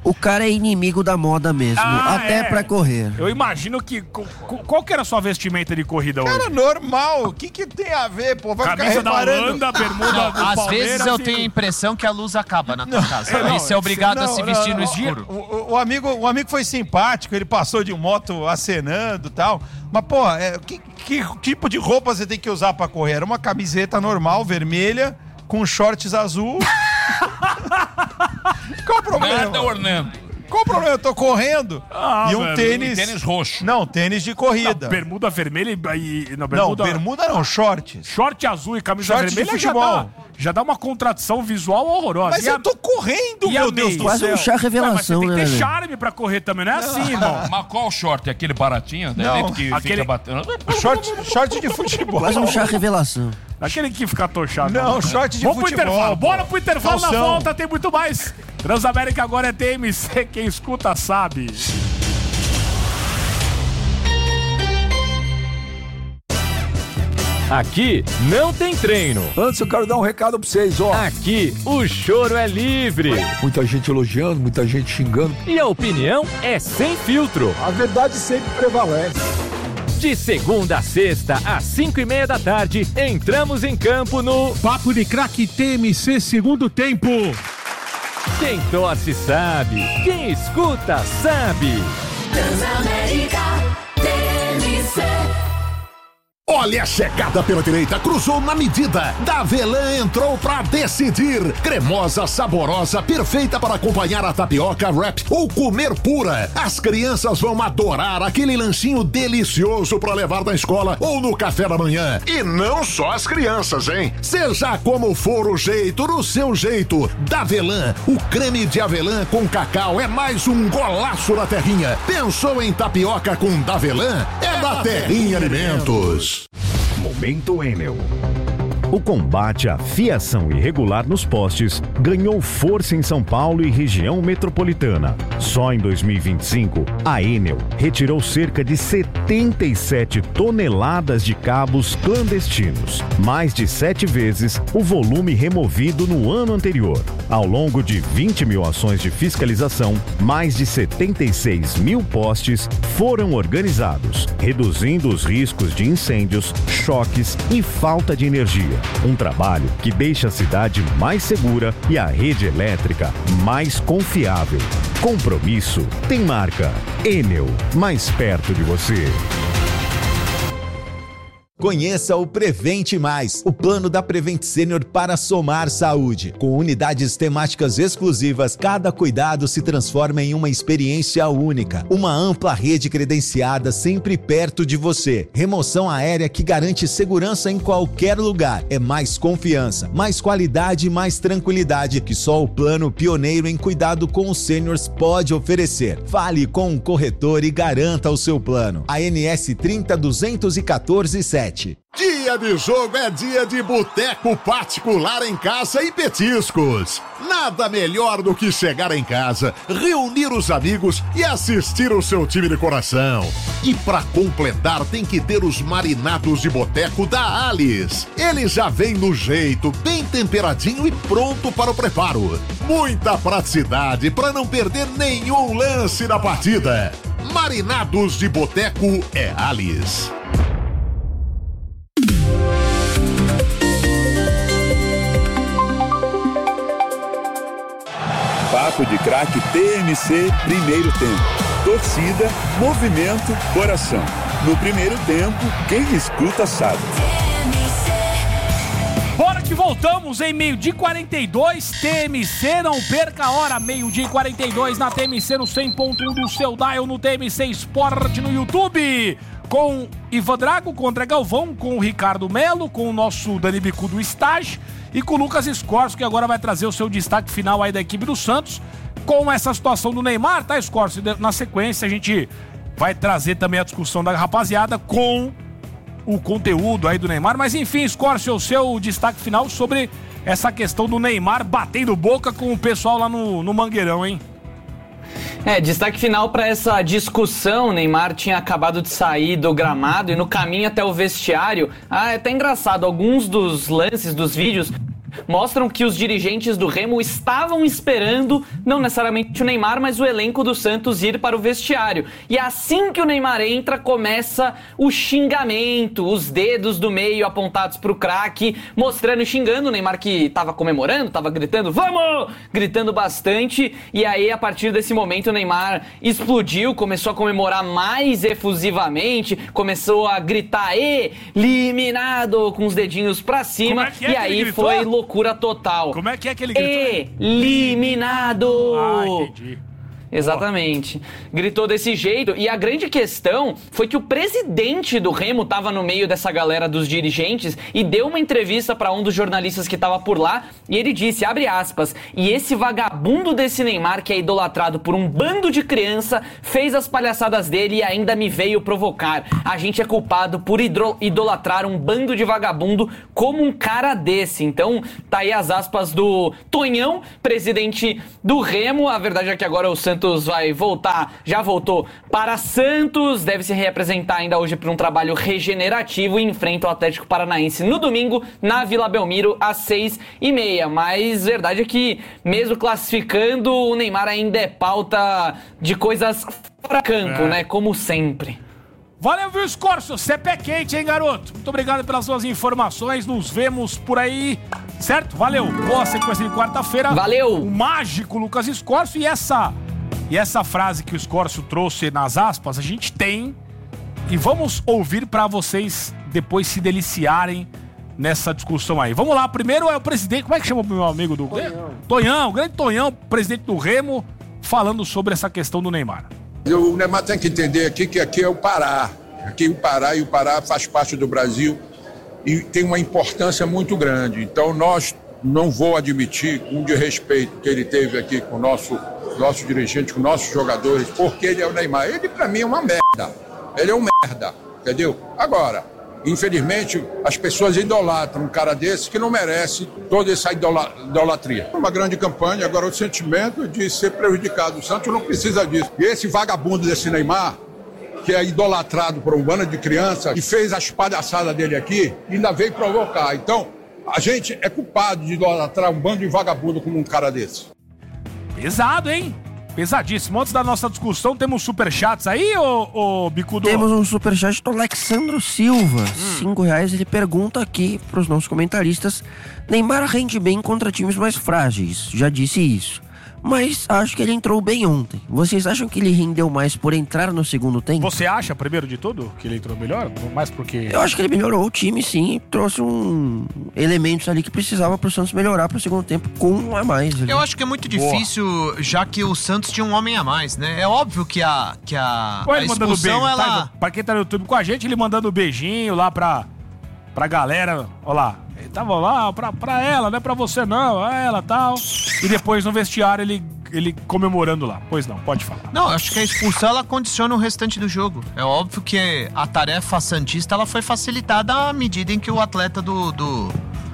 O cara é inimigo da moda mesmo, Ah, até é. pra correr. Eu imagino que... co- co- Qual que era a sua vestimenta de corrida hoje? Cara, normal. O que que tem a ver, pô? Vai Camisa ficar da reparando. Holanda, bermuda Não, do às Palmeiras vezes eu e- tenho a impressão que a luz acaba na tua casa. Não, Aí você é obrigado a não, se não, vestir não, no o- escuro. O, o- o amigo, o amigo foi simpático, ele passou de moto acenando e tal. Mas, pô, é, que, que tipo de roupa você tem que usar pra correr? Era uma camiseta normal, vermelha, com shorts azul. Qual o problema? Nada, Orlando. Qual o problema? Eu tô correndo Ah, e um velho, tênis... e tênis roxo. Não, tênis de corrida. Não, bermuda vermelha e... e- Não, Não, bermuda, bermuda não, shorts. Short azul e camisa Short de vermelha já futebol. dá, já dá uma contradição visual horrorosa. Mas E eu a- tô correndo, e a meu Deus meia? do Quase céu. um chá revelação, Ué, mas você tem né, que ter Lelê? charme pra correr também, não é assim, irmão. Mas qual short? É aquele baratinho? Né? Não, que aquele- fica batendo. Short, short de futebol. Quase um chá revelação. Aquele que fica tochado. Não, né? short de Vamos futebol. pro intervalo. pô. Bora pro intervalo. Na Calção. volta tem muito mais. Transamérica agora é T M C. Quem escuta sabe. Aqui não tem treino. Antes eu quero dar um recado pra vocês, ó. Aqui o choro é livre. Muita gente elogiando, muita gente xingando. E a opinião é sem filtro. A verdade sempre prevalece. De segunda a sexta, às cinco e meia da tarde, entramos em campo no Papo de Craque T M C segundo tempo. Quem torce sabe, quem escuta sabe. Transamérica T M C. Olha a chegada pela direita, cruzou na medida. Davelan entrou pra decidir. Cremosa, saborosa, perfeita para acompanhar a tapioca, wrap ou comer pura. As crianças vão adorar aquele lanchinho delicioso para levar na escola ou no café da manhã. E não só as crianças, hein? Seja como for o jeito, no seu jeito. Davelan, o creme de avelã com cacau é mais um golaço da terrinha. Pensou em tapioca com Davelan? É da Terrinha Alimentos. Momento Enel. O combate à fiação irregular nos postes ganhou força em São Paulo e região metropolitana. Só em dois mil e vinte e cinco, a Enel retirou cerca de setenta e sete toneladas de cabos clandestinos, mais de sete vezes o volume removido no ano anterior. Ao longo de vinte mil ações de fiscalização, mais de setenta e seis mil postes foram organizados, reduzindo os riscos de incêndios, choques e falta de energia. Um trabalho que deixa a cidade mais segura e a rede elétrica mais confiável. Compromisso tem marca. Enel, mais perto de você. Conheça o Prevente Mais, o plano da Prevent Senior para somar saúde. Com unidades temáticas exclusivas, cada cuidado se transforma em uma experiência única. Uma ampla rede credenciada sempre perto de você. Remoção aérea que garante segurança em qualquer lugar. É mais confiança, mais qualidade e mais tranquilidade que só o plano pioneiro em cuidado com os seniors pode oferecer. Fale com um corretor e garanta o seu plano. A N S trinta duzentos e quatorze sete. Dia de jogo é dia de boteco particular em casa e petiscos. Nada melhor do que chegar em casa, reunir os amigos e assistir o seu time de coração. E pra completar tem que ter os marinados de boteco da Alice. Ele já vem no jeito, bem temperadinho e pronto para o preparo. Muita praticidade para não perder nenhum lance da partida. Marinados de boteco é Alice. Papo de Craque T M C, primeiro tempo. Torcida, movimento, coração. No primeiro tempo, quem escuta sabe. Bora que voltamos em meio-dia e quarenta e dois, T M C, não perca a hora, meio-dia e quarenta e dois na T M C, no cem ponto um do seu dial, no T M C Sport no YouTube, com Ivan Drago, com o André Galvão, com o Ricardo Melo, com o nosso Dani Bicu do Estágio e com o Lucas Scorso, que agora vai trazer o seu destaque final aí da equipe do Santos, com essa situação do Neymar, tá, Scorso? Na sequência a gente vai trazer também a discussão da rapaziada com o conteúdo aí do Neymar, mas enfim, Scorcio, o seu destaque final sobre essa questão do Neymar batendo boca com o pessoal lá no, no Mangueirão, hein? É, destaque final para essa discussão. O Neymar tinha acabado de sair do gramado e no caminho até o vestiário, ah, é até engraçado, alguns dos lances, dos vídeos, mostram que os dirigentes do Remo estavam esperando, não necessariamente o Neymar, mas o elenco do Santos ir para o vestiário. E assim que o Neymar entra, começa o xingamento, os dedos do meio apontados pro craque, mostrando e xingando o Neymar, que tava comemorando, tava gritando, vamos! Gritando bastante. E aí, a partir desse momento, o Neymar explodiu, começou a comemorar mais efusivamente, começou a gritar, eliminado, com os dedinhos pra cima. É é e aí foi loucura total. Como é que é que ele gritou? Eliminado! Ah, entendi. Exatamente. Gritou desse jeito. E a grande questão foi que o presidente do Remo estava no meio dessa galera dos dirigentes e deu uma entrevista para um dos jornalistas que estava por lá. E ele disse, abre aspas, e esse vagabundo desse Neymar, que é idolatrado por um bando de criança, fez as palhaçadas dele e ainda me veio provocar. A gente é culpado por idolatrar um bando de vagabundo como um cara desse. Então, tá aí as aspas do Tonhão, presidente do Remo. A verdade é que agora o Santos vai voltar, já voltou para Santos, deve se reapresentar ainda hoje para um trabalho regenerativo e enfrenta o Atlético Paranaense no domingo, na Vila Belmiro, às seis e meia. Mas verdade é que, mesmo classificando, o Neymar ainda é pauta de coisas fora campo, é. né? Como sempre. Valeu, viu, Scorcio? Você é pé quente, hein, garoto? Muito obrigado pelas suas informações. Nos vemos por aí, certo? Valeu. Boa sequência de quarta-feira. Valeu. O mágico Lucas Scorcio e essa... E essa frase que o Scorcio trouxe nas aspas, a gente tem e vamos ouvir para vocês depois se deliciarem nessa discussão aí. Vamos lá, primeiro é o presidente, como é que chama o meu amigo do... Tonhão. Tonhão, o grande Tonhão, presidente do Remo, falando sobre essa questão do Neymar. O Neymar tem que entender aqui que aqui é o Pará. Aqui é o Pará e o Pará faz parte do Brasil e tem uma importância muito grande. Então nós não vou admitir um desrespeito que ele teve aqui com o nosso... nossos dirigentes, com nossos jogadores, porque ele é o Neymar. Ele, pra mim, é uma merda. Ele é um merda, entendeu? Agora, infelizmente, as pessoas idolatram um cara desse que não merece toda essa idola- idolatria. Uma grande campanha, agora o sentimento de ser prejudicado. O Santos não precisa disso. E esse vagabundo desse Neymar, que é idolatrado por um bando de crianças, que fez as palhaçadas dele aqui, ainda veio provocar. Então, a gente é culpado de idolatrar um bando de vagabundo como um cara desse. Pesado, hein? Pesadíssimo. Antes da nossa discussão, temos superchats aí, ô, ô Bicudo? Temos um superchat do Alexandro Silva. Hum. Cinco reais, ele pergunta aqui pros nossos comentaristas. Neymar rende bem contra times mais frágeis. Já disse isso. Mas acho que ele entrou bem ontem. Vocês acham que ele rendeu mais por entrar no segundo tempo? Você acha, primeiro de tudo, que ele entrou melhor? Mais porque... Eu acho que ele melhorou o time, sim. Trouxe um elementos ali que precisava pro Santos melhorar pro segundo tempo com um a mais. Ali. Eu acho que é muito difícil, Boa. já que o Santos tinha um homem a mais, né? É óbvio que a, que a, Ué, a expulsão, beijo, ela... Tá, pra quem tá no YouTube com a gente, ele mandando beijinho lá pra, pra galera. Olha lá. Ele tava lá pra, pra ela, não é pra você não, é ela e tal. E depois no vestiário ele, ele comemorando lá. Pois não, pode falar. Não, acho que a expulsão ela condiciona o restante do jogo. É óbvio que a tarefa santista ela foi facilitada à medida em que o atleta do, do,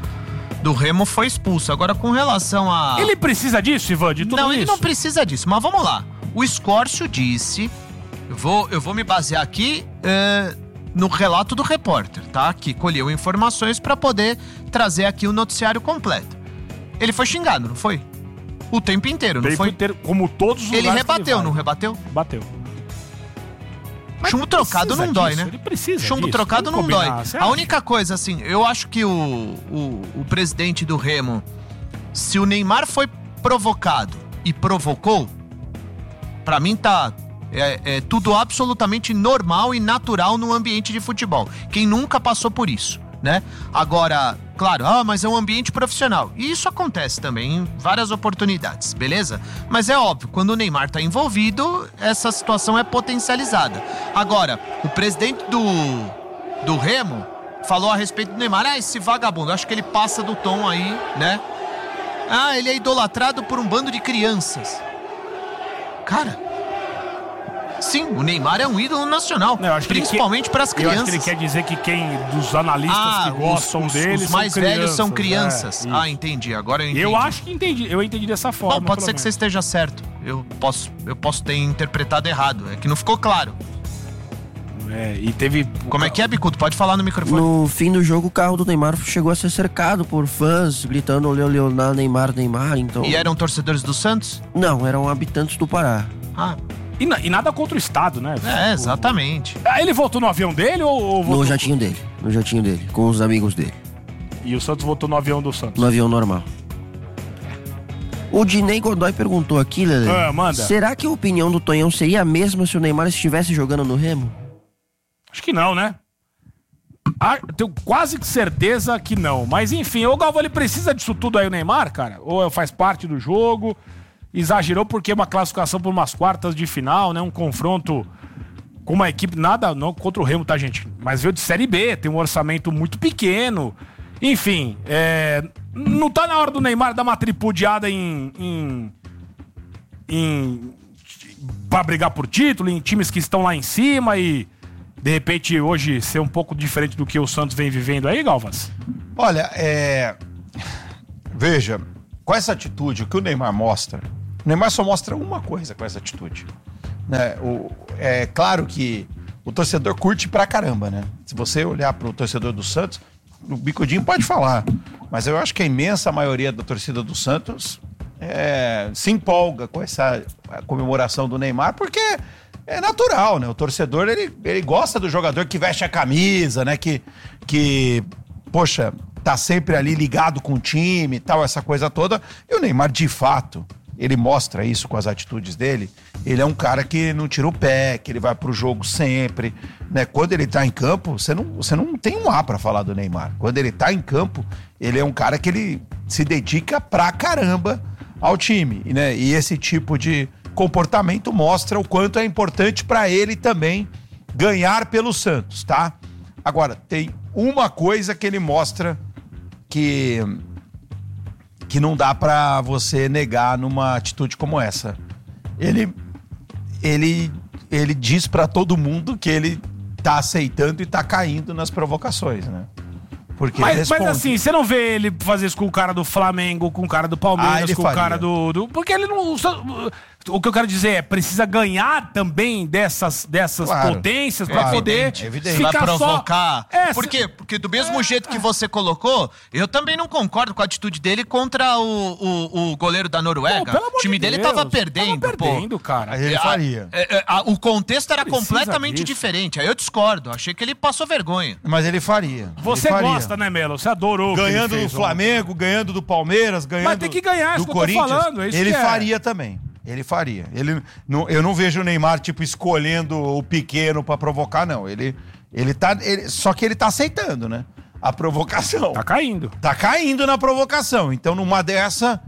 do Remo foi expulso. Agora com relação a... Ele precisa disso, Ivan, de tudo não, isso? Não, ele não precisa disso, mas vamos lá. O Scorcio disse, eu vou, eu vou me basear aqui... É, no relato do repórter, tá? Que colheu informações para poder trazer aqui o noticiário completo. Ele foi xingado, não foi? O tempo inteiro, não foi? Inteiro, como todos os Ele rebateu, ele não rebateu? Bateu. Mas chumbo trocado não dói, disso, né? Ele precisa Chumbo disso, trocado não combinar, dói. A acha? única coisa, assim, eu acho que o, o, o presidente do Remo, se o Neymar foi provocado e provocou, pra mim tá... É, é tudo absolutamente normal e natural no ambiente de futebol. Quem nunca passou por isso, né? Agora, claro, ah, mas é um ambiente profissional. E isso acontece também em várias oportunidades, beleza? Mas é óbvio, quando o Neymar tá envolvido, essa situação é potencializada. Agora, o presidente do, do Remo falou a respeito do Neymar. Ah, esse vagabundo, acho que ele passa do tom aí, né? Ah, ele é idolatrado por um bando de crianças. Cara... Sim, o Neymar é um ídolo nacional, principalmente para as crianças. Eu acho que ele quer dizer que quem dos analistas ah, que gostam os, dele os mais são velhos crianças, são crianças. É, ah, entendi. Agora eu entendi. Eu acho que entendi. Eu entendi dessa forma. Bom, pode ser que você esteja certo. Eu posso, eu posso ter interpretado errado. É que não ficou claro. É, e teve... Como é que é, Bicudo? Pode falar no microfone. No fim do jogo, o carro do Neymar chegou a ser cercado por fãs, gritando Leonel, Neymar, Neymar, então... E eram torcedores do Santos? Não, eram habitantes do Pará. Ah. E, na, e nada contra o Estado, né? É, exatamente. Ah, ele voltou no avião dele ou... ou voltou... No jatinho dele, no jatinho dele, com os amigos dele. E o Santos voltou no avião do Santos? No avião normal. O Dinei Godoy perguntou aqui, Lelê. Ah, manda. Será que a opinião do Tonhão seria a mesma se o Neymar estivesse jogando no Remo? Acho que não, né? Ah, tenho quase que certeza que não. Mas enfim, o Galvão, ele precisa disso tudo aí, o Neymar, cara? Ou faz parte do jogo? Exagerou porque é uma classificação por umas quartas de final, né? Um confronto com uma equipe, nada não contra o Remo, tá, gente? Mas veio de Série B, tem um orçamento muito pequeno. Enfim, é, não tá na hora do Neymar dar uma tripudiada em, em, em... pra brigar por título, em times que estão lá em cima e, de repente, hoje ser um pouco diferente do que o Santos vem vivendo aí, Galvas? Olha, é... Veja, com essa atitude, o que o Neymar mostra... O Neymar só mostra uma coisa com essa atitude. Né? O... É claro que o torcedor curte pra caramba, né? Se você olhar pro torcedor do Santos... O Bicudinho pode falar, mas eu acho que a imensa maioria da torcida do Santos é, se empolga com essa comemoração do Neymar, porque é natural, né? O torcedor, ele, ele gosta do jogador que veste a camisa, né? Que, que, poxa, tá sempre ali ligado com o time e tal, essa coisa toda. E o Neymar, de fato, ele mostra isso com as atitudes dele. Ele é um cara que não tira o pé, que ele vai pro jogo sempre, né? Quando ele tá em campo, você não, você não tem um A pra falar do Neymar. Quando ele tá em campo, ele é um cara que ele se dedica pra caramba ao time, né? E esse tipo de comportamento mostra o quanto é importante pra ele também ganhar pelo Santos, tá? Agora, tem uma coisa que ele mostra que, que não dá pra você negar numa atitude como essa. Ele, ele, ele diz pra todo mundo que ele tá aceitando e tá caindo nas provocações, né? Porque mas, ele responde. mas assim, você não vê ele fazer isso com o cara do Flamengo, com o cara do Palmeiras, Ah, com faria. o cara do, do... Porque ele não... O que eu quero dizer é, precisa ganhar também dessas, dessas Claro. potências É pra evidente, poder é evidente. ficar Pra provocar. Só... É, Por quê? Porque do mesmo jeito que você colocou, eu também não concordo com a atitude dele contra o, o, o goleiro da Noruega. Pô, pelo amor o time de dele Deus, tava perdendo, tava perdendo, pô. cara. Aí ele A- faria. é, é, a- o contexto era Precisa completamente disso. diferente. Aí eu discordo. Achei que ele passou vergonha. Mas ele faria. Você Ele faria. gosta, né, Melo? Você adorou o que ele Ganhando do fez Flamengo, ganhando do Palmeiras, ganhando Mas tem que ganhar, do isso que eu tô Corinthians. falando, é isso ele que é. faria também. Ele faria. Ele, não, eu não vejo o Neymar, tipo, escolhendo o pequeno pra provocar, não. Ele, ele tá. Ele, só que ele tá aceitando, né? A provocação. Tá caindo. Tá caindo na provocação. Então, numa dessa.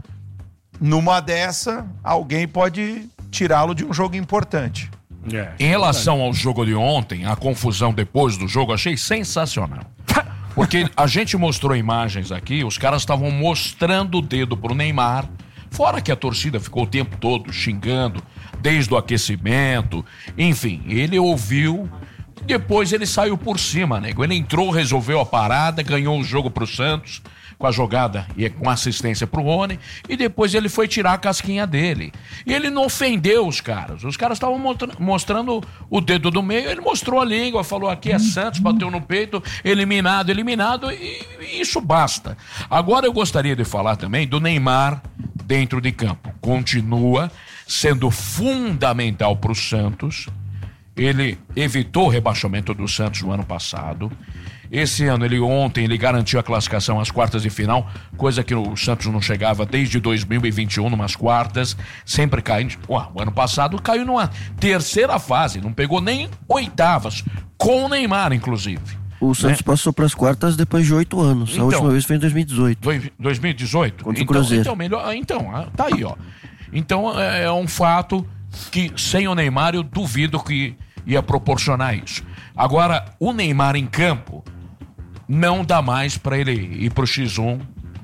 Numa dessa, alguém pode tirá-lo de um jogo importante. Em relação ao jogo de ontem, a confusão depois do jogo, achei sensacional. Porque a gente mostrou imagens aqui, os caras estavam mostrando o dedo pro Neymar, fora que a torcida ficou o tempo todo xingando, desde o aquecimento, enfim, ele ouviu, depois ele saiu por cima, nego. Ele entrou, resolveu a parada, ganhou o jogo pro Santos, com a jogada e com assistência pro Rony, e depois ele foi tirar a casquinha dele. E ele não ofendeu os caras. Os caras estavam mostra- mostrando o dedo do meio, ele mostrou a língua, falou aqui é Santos, bateu no peito, eliminado, eliminado, e, e isso basta. Agora eu gostaria de falar também do Neymar dentro de campo. Continua sendo fundamental pro Santos. Ele evitou o rebaixamento do Santos no ano passado. Esse ano, ele ontem, ele garantiu a classificação às quartas de final, coisa que o Santos não chegava desde dois mil e vinte e um, numas quartas, sempre caindo. Ué, o ano passado caiu numa terceira fase, não pegou nem oitavas, com o Neymar, inclusive. O Santos Né? passou pras quartas depois de oito anos. Então. a última vez foi em dois mil e dezoito. Dois- dois mil e dezoito? Contra o então, Cruzeiro. Então, melhor, ah, então, ah, tá aí, ó. Então, é, é um fato que sem o Neymar eu duvido que ia proporcionar isso. Agora, o Neymar em campo não dá mais pra ele ir pro xis um,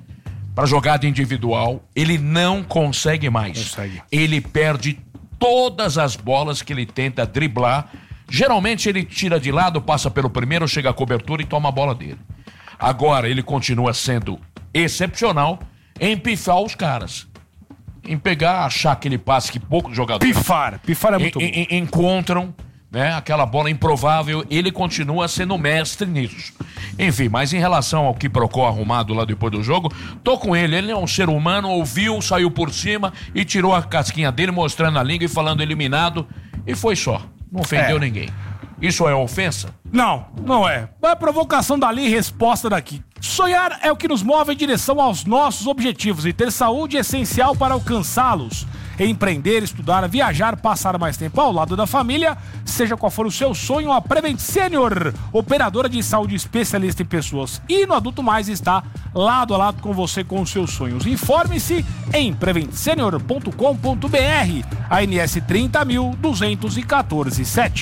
pra jogada individual, ele não consegue mais. Ele perde todas as bolas que ele tenta driblar. Geralmente ele tira de lado, passa pelo primeiro, chega à cobertura e toma a bola dele. Agora ele continua sendo excepcional em pifar os caras. Em pegar, achar aquele passe que poucos jogadores Pifar, pifar é muito en- en- encontram, né? Aquela bola improvável, ele continua sendo mestre nisso. Enfim, mas em relação ao que Procó arrumado lá depois do jogo, tô com ele, ele é um ser humano, ouviu, saiu por cima e tirou a casquinha dele, mostrando a língua e falando eliminado, e foi só, não ofendeu É. ninguém. Isso é ofensa? Não, não é. É provocação dali e resposta daqui. Sonhar é o que nos move em direção aos nossos objetivos e ter saúde é essencial para alcançá-los. Empreender, estudar, viajar, passar mais tempo ao lado da família, seja qual for o seu sonho, a Prevent Senior, operadora de saúde especialista em pessoas e no Adulto Mais, está lado a lado com você com os seus sonhos. Informe-se em prevent senior ponto com ponto br, A N S trinta mil duzentos e quatorze sete.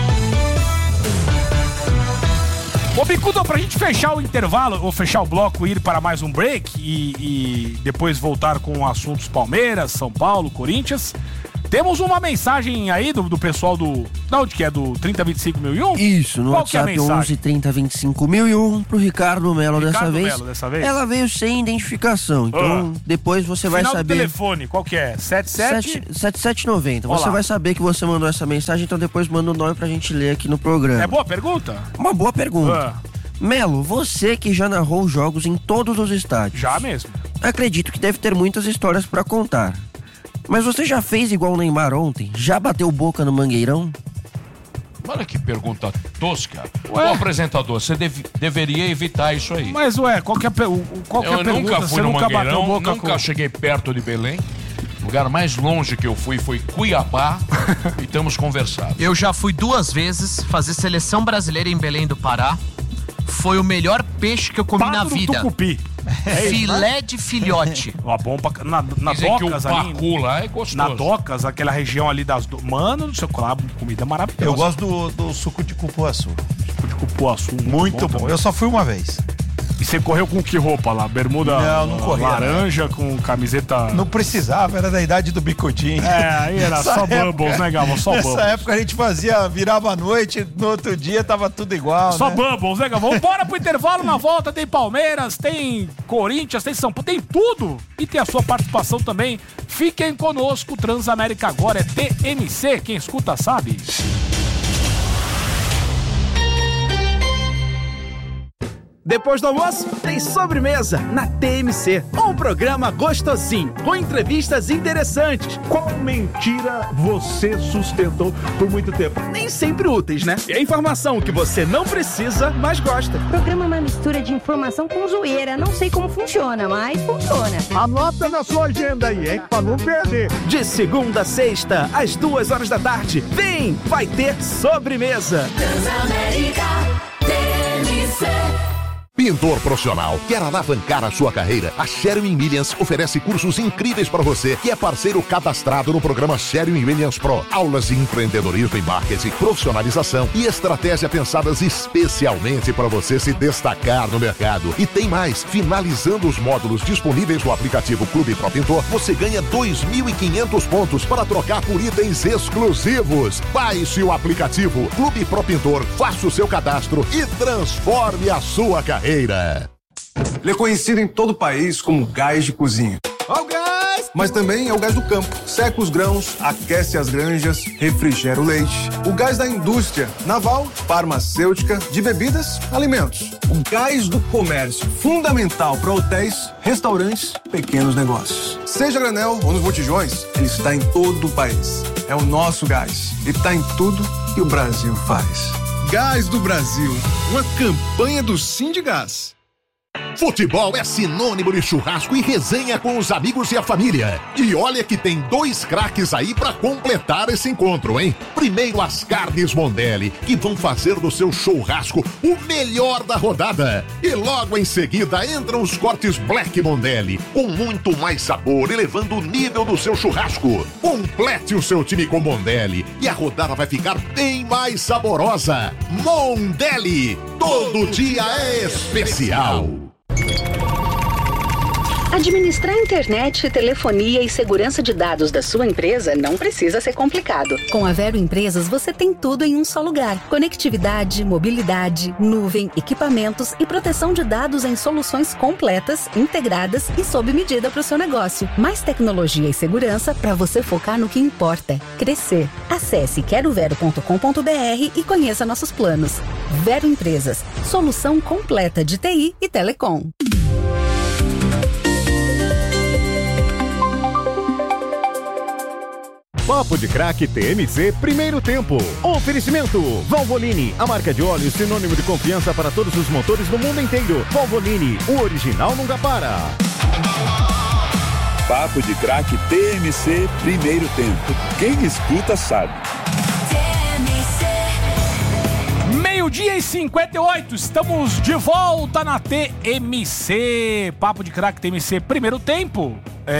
Ô, Bicudo, pra gente fechar o intervalo, ou fechar o bloco e ir para mais um break e, e depois voltar com assuntos Palmeiras, São Paulo, Corinthians, temos uma mensagem aí do, do pessoal do... Da onde que é? Do trinta vinte e cinco mil e um? Isso, no Qual que é a WhatsApp mensagem? onze trinta vinte e cinco mil e um pro Ricardo Melo dessa Ricardo vez. Melo dessa vez? Ela veio sem identificação, então Ah. depois você vai Final do saber... telefone, qual que é? setenta e sete? sete sete nove zero. Olha Você lá. vai saber que você mandou essa mensagem, então depois manda o nome pra gente ler aqui no programa. É boa pergunta? Uma boa pergunta. Ah. Melo, você que já narrou jogos em todos os estádios. Já mesmo. Acredito que deve ter muitas histórias pra contar. Mas você já fez igual o Neymar ontem? Já bateu boca no Mangueirão? Olha que pergunta tosca. Ué? Ô, apresentador, você deve- deveria evitar isso aí. Mas, ué, qual que é, a pe- o- o- qual que é a Eu pergunta? nunca fui Você no nunca bateu Mangueirão, boca nunca com... cheguei perto de Belém. O lugar mais longe que eu fui foi Cuiabá e estamos conversando. Eu já fui duas vezes fazer seleção brasileira em Belém do Pará. Foi o melhor peixe que eu comi Pato na do vida. Tucupi. É isso, Filé de filhote. Ó, bom pra... Na, na Dizem que o Docas ali... pacu lá é gostoso. Na Docas, aquela região ali das... Do... Mano, do seu lá, comida maravilhosa. Eu gosto do, do suco de cupuaçu. Suco de cupuaçu. Muito bom. também. Eu só fui uma vez. E você correu com que roupa lá? Bermuda Não, não corria, laranja com camiseta... Não precisava, era da idade do bicudinho. É, aí era Nessa só época- Bubbles, né, Galvão? Só Nessa Bubbles. época a gente fazia, virava a noite, no outro dia tava tudo igual, Só né? Bubbles, né, Galvão? Bora pro intervalo, na volta tem Palmeiras, tem Corinthians, tem São Paulo, tem tudo. E tem a sua participação também. Fiquem conosco, Transamérica agora é T M C, quem escuta sabe. Depois do almoço, tem sobremesa na T M C. Um programa gostosinho, com entrevistas interessantes. Qual mentira você sustentou por muito tempo? Nem sempre úteis, né? E a informação que você não precisa, mas gosta. O programa é uma mistura de informação com zoeira. Não sei como funciona, mas funciona. Anota na sua agenda aí, hein? Pra não perder. De segunda a sexta, às duas horas da tarde. Vem, vai ter sobremesa. Transamérica T M C. Pintor profissional, quer alavancar a sua carreira? A Sherwin Williams oferece cursos incríveis para você, que é parceiro cadastrado no programa Sherwin Williams Pro. Aulas de empreendedorismo e marketing, profissionalização e estratégia pensadas especialmente para você se destacar no mercado. E tem mais, finalizando os módulos disponíveis no aplicativo Clube Pro Pintor, você ganha dois mil e quinhentos pontos para trocar por itens exclusivos. Baixe o aplicativo Clube Pro Pintor, faça o seu cadastro e transforme a sua carreira. Ele é conhecido em todo o país como gás de cozinha. Ó o gás! Mas também é o gás do campo. Seca os grãos, aquece as granjas, refrigera o leite. O gás da indústria naval, farmacêutica, de bebidas, alimentos. O gás do comércio, fundamental para hotéis, restaurantes, pequenos negócios. Seja a granel ou nos botijões, ele está em todo o país. É o nosso gás. E está em tudo que o Brasil faz. Gás do Brasil, uma campanha do Sindigás. Futebol é sinônimo de churrasco e resenha com os amigos e a família. E olha que tem dois craques aí pra completar esse encontro, hein? Primeiro as carnes Mondelli, que vão fazer do seu churrasco o melhor da rodada. E logo em seguida entram os cortes Black Mondelli, com muito mais sabor, elevando o nível do seu churrasco. Complete o seu time com Mondelli e a rodada vai ficar bem mais saborosa. Mondelli, todo dia é especial. Administrar internet, telefonia e segurança de dados da sua empresa não precisa ser complicado. Com a Vero Empresas, você tem tudo em um só lugar. Conectividade, mobilidade, nuvem, equipamentos e proteção de dados em soluções completas, integradas e sob medida para o seu negócio. Mais tecnologia e segurança para você focar no que importa: crescer. Acesse quero vero ponto com ponto b r e conheça nossos planos. Vero Empresas, solução completa de T I e telecom. Papo de Craque T M C Primeiro Tempo. Oferecimento Valvoline, a marca de óleo sinônimo de confiança para todos os motores do mundo inteiro. Valvoline, o original nunca para. Papo de Craque T M C Primeiro Tempo. Quem escuta sabe. Meio-dia e cinquenta e oito, estamos de volta na T M C. Papo de Craque T M C Primeiro Tempo.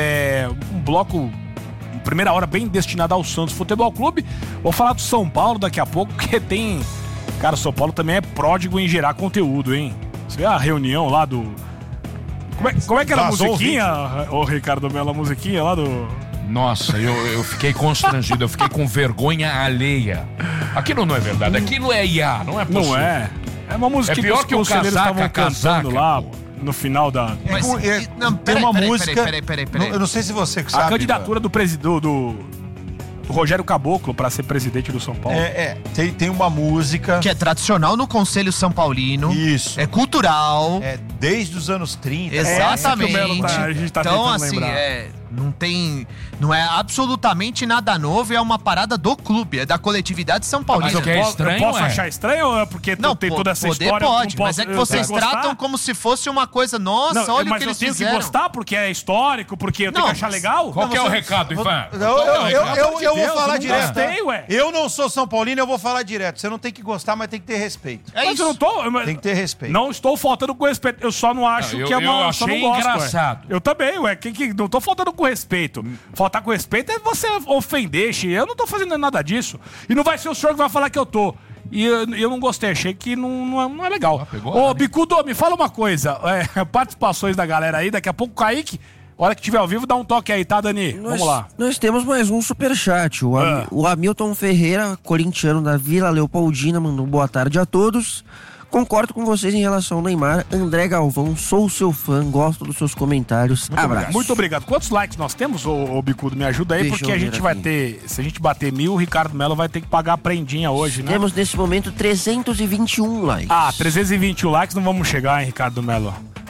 É um bloco... primeira hora bem destinada ao Santos Futebol Clube. Vou falar do São Paulo daqui a pouco, porque tem... Cara, o São Paulo também é pródigo em gerar conteúdo, hein? Você vê a reunião lá do... Como é, como é que era a musiquinha, ô Ricardo Melo, a musiquinha lá do... Nossa, eu, eu fiquei constrangido, eu fiquei com vergonha alheia. Aquilo não é verdade, aquilo é I A, não é possível. Não é. É uma música é pior que, que os conselheiros estavam cantando lá... No final da... Mas, é, não, tem peraí, uma peraí, música... Peraí, peraí, peraí, eu não sei se você sabe... A candidatura do, presid... do, do Rogério Caboclo para ser presidente do São Paulo. É, é tem, tem uma música... Que é tradicional no Conselho São Paulino. Isso. É cultural. É desde os anos trinta. Exatamente. É, que o tá, a gente tá então, tentando assim, lembrar. é... Não tem... Não é absolutamente nada novo, é uma parada do clube, é da coletividade São Paulina. Mas eu, é posso, estranho, eu posso é? achar estranho ou é porque não, tem pô, toda essa poder história? pode, posso, mas é que vocês tratam como se fosse uma coisa, nossa, não, olha mas o que eu eles tenho fizeram. que gostar porque é histórico, porque eu não, tenho que achar legal? Qual não, que é você... o recado, Ivan? Eu, eu, eu, eu, eu, eu vou Deus, falar eu direto. Gostei, ué. Eu não sou São Paulino, eu vou falar direto. Você não tem que gostar, mas tem que ter respeito. É mas isso. eu não tô... Mas... Tem que ter respeito. Não estou faltando com respeito. Eu só não acho não, eu, que é uma... Eu eu só não achei gosto, engraçado. Ué. Eu também, ué. Que, que, não tô faltando com respeito. Faltar com respeito é você ofender, Xi. Eu não tô fazendo nada disso. E não vai ser o senhor que vai falar que eu tô. E eu, eu não gostei, achei que não, não, é, não é legal. Ah, pegou, Ô, né? Bicudo, me fala uma coisa. É, participações da galera aí, daqui a pouco o Kaique, hora que tiver ao vivo, dá um toque aí, tá, Dani? Nós, Vamos lá. Nós temos mais um superchat. O, Am, ah. o Hamilton Ferreira, corintiano da Vila Leopoldina, mandou boa tarde a todos. Concordo com vocês em relação ao Neymar. André Galvão, sou seu fã, gosto dos seus comentários. Muito Abraço. Obrigado. Muito obrigado. Quantos likes nós temos, ô, ô Bicudo? Me ajuda aí, Deixa porque a gente aqui. vai ter... Se a gente bater mil, o Ricardo Melo vai ter que pagar a prendinha hoje, né? Temos nesse momento trezentos e vinte e um likes. Ah, trezentos e vinte e um likes não vamos chegar, hein, Ricardo Melo?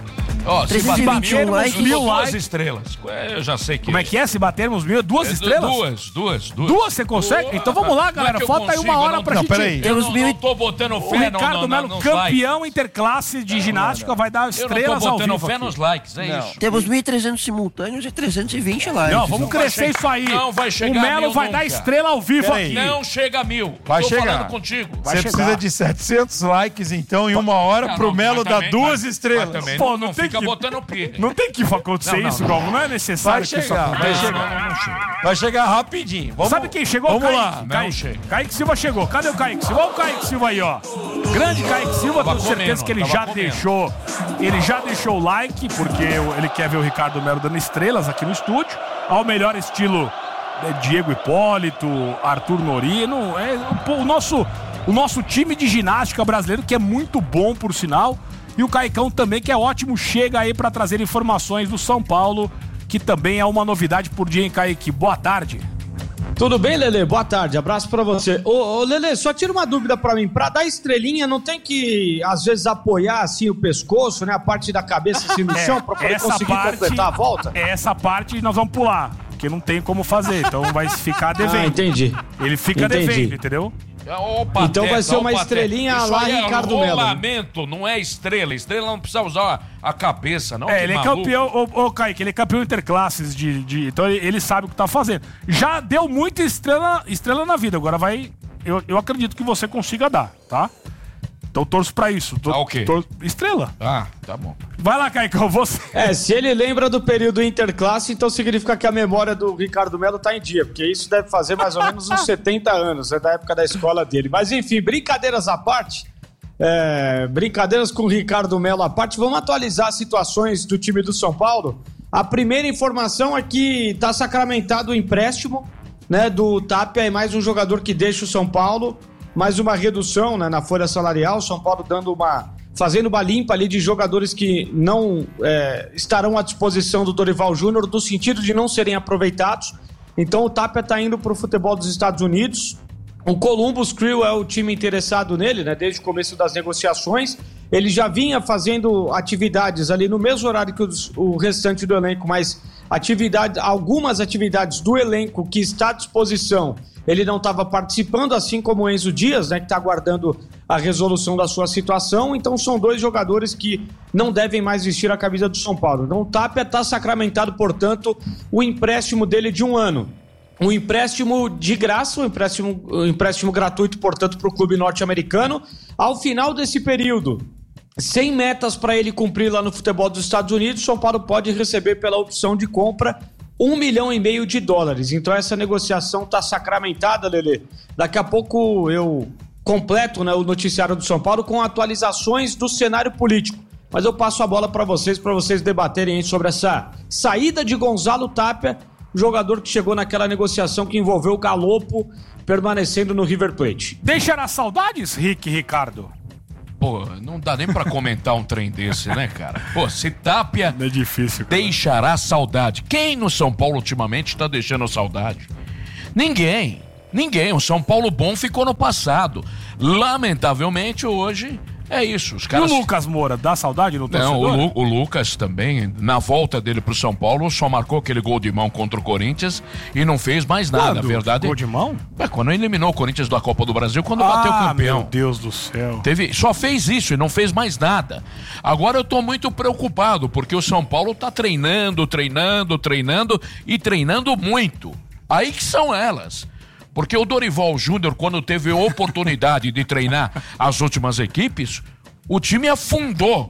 Ó, oh, se batermos likes, mil duas likes, estrelas. Eu já sei que... Como é que é? Se batermos mil, duas é, estrelas? Duas, duas, duas. Duas você consegue? Duas. Então vamos lá, galera. É Falta aí uma hora não, pra não, gente... Peraí. Eu não, mil... não tô botando fé o Ricardo não, Melo, não, campeão interclasse de ginástica, vai dar estrelas Eu não tô ao botando vivo fé aqui. nos likes, é não. isso. Temos mil e trezentos simultâneos e trezentos e vinte likes. Não, vamos Não crescer vai isso aí. Não vai chegar o Melo a mil vai nunca. dar estrela ao vivo Peraí. aqui. Não chega a mil. Vai tô chegar. falando contigo. Vai Você chegar. precisa de setecentos likes, então, em uma hora, Não, pro não, Melo mas dar também- duas mas- estrelas. mas também Pô, não, não não tem fica que- botando pilha. Não tem que acontecer Não, não, isso, não. Galvão. Não é necessário Vai que isso chegar, vai aconteça. chegar. Não, não chega. Vai chegar rapidinho. Vamos, Sabe quem chegou? Vamos Kaique. lá. Kaique. Não chega. Kaique Silva chegou. Cadê o Kaique Silva? Olha o Kaique Silva aí, ó. Grande Kaique Silva, Tava tenho certeza comendo, que ele tava já comendo. deixou. Ele já deixou o like, porque ele quer ver o Ricardo Melo dando estrelas aqui no estúdio. Ao melhor estilo é, Diego Hipólito, Arthur Norino. É, o, o, nosso, o nosso time de ginástica brasileiro, que é muito bom, por sinal. E o Caicão também, que é ótimo, chega aí para trazer informações do São Paulo, que também é uma novidade por dia, hein, Kaique? Boa tarde. Tudo bem, Lelê? Boa tarde, abraço pra você. Ô, ô Lelê, só tira uma dúvida pra mim. Pra dar estrelinha, não tem que, às vezes, apoiar assim o pescoço, né? A parte da cabeça assim no É, chão pra poder essa conseguir parte- completar a volta? Essa parte nós vamos pular, porque não tem como fazer, então vai ficar devendo. Ah, entendi. Ele fica Entendi. devendo, entendeu? Ô, pateta, Então vai ser ô, uma pateta. estrelinha Isso lá, aí é Ricardo Melo. rolamento, não é estrela. Estrela não precisa usar a cabeça, não. É, que ele é maluco. campeão, ô, ô Kaique, ele é campeão interclasses de, de. Então ele, ele sabe o que tá fazendo. Já deu muita estrela, estrela na vida, agora vai. Eu, eu acredito que você consiga dar, tá? Então torço pra isso. Tor- Ah, o quê? tor- Estrela. Ah, tá bom. Vai lá, Kaique, você. É, se ele lembra do período interclasse, então significa que a memória do Ricardo Melo tá em dia, porque isso deve fazer mais ou menos uns setenta anos, é da época da escola dele. Mas enfim, brincadeiras à parte, é, brincadeiras com o Ricardo Melo à parte, vamos atualizar as situações do time do São Paulo. A primeira informação é que está sacramentado o empréstimo, né, do Tapia, e mais um jogador que deixa o São Paulo, mais uma redução, né, na folha salarial, São Paulo dando uma, fazendo uma limpa ali de jogadores que não é, estarão à disposição do Dorival Júnior, no sentido de não serem aproveitados. Então o Tapia está indo para o futebol dos Estados Unidos. O Columbus Crew é o time interessado nele, né, desde o começo das negociações. Ele já vinha fazendo atividades ali no mesmo horário que os, o restante do elenco, mas atividade, algumas atividades do elenco que está à disposição, ele não estava participando, assim como o Enzo Dias, né, que está aguardando a resolução da sua situação. Então são dois jogadores que não devem mais vestir a camisa do São Paulo. Então o Tapia está sacramentado, portanto, o empréstimo dele de um ano. Um empréstimo de graça, um empréstimo, um empréstimo gratuito, portanto, para o clube norte-americano. Ao final desse período, sem metas para ele cumprir lá no futebol dos Estados Unidos, São Paulo pode receber pela opção de compra um milhão e meio de dólares. Então essa negociação está sacramentada, Lelê. Daqui a pouco eu completo, né, o noticiário do São Paulo com atualizações do cenário político. Mas eu passo a bola para vocês, para vocês debaterem sobre essa saída de Gonzalo Tapia, jogador que chegou naquela negociação que envolveu o Galopo permanecendo no River Plate. Deixará saudades, Rick e Ricardo? Pô, não dá nem pra comentar um trem desse, né, cara? Pô, se Tapia é difícil, cara. Deixará saudade. Quem no São Paulo ultimamente tá deixando saudade? Ninguém. Ninguém. O São Paulo bom ficou no passado. Lamentavelmente, hoje... É isso, os caras... E o Lucas Moura, dá saudade no torcedor? Não, o, Lu, o Lucas também, na volta dele pro São Paulo, só marcou aquele gol de mão contra o Corinthians e não fez mais nada, quando? a verdade... Gol de mão? É, quando eliminou o Corinthians da Copa do Brasil, quando ah, bateu campeão. Meu Deus do céu. Teve, só fez isso e não fez mais nada. Agora eu tô muito preocupado, porque o São Paulo tá treinando, treinando, treinando e treinando muito. Aí que são elas. Porque o Dorival Júnior, quando teve a oportunidade de treinar as últimas equipes, o time afundou.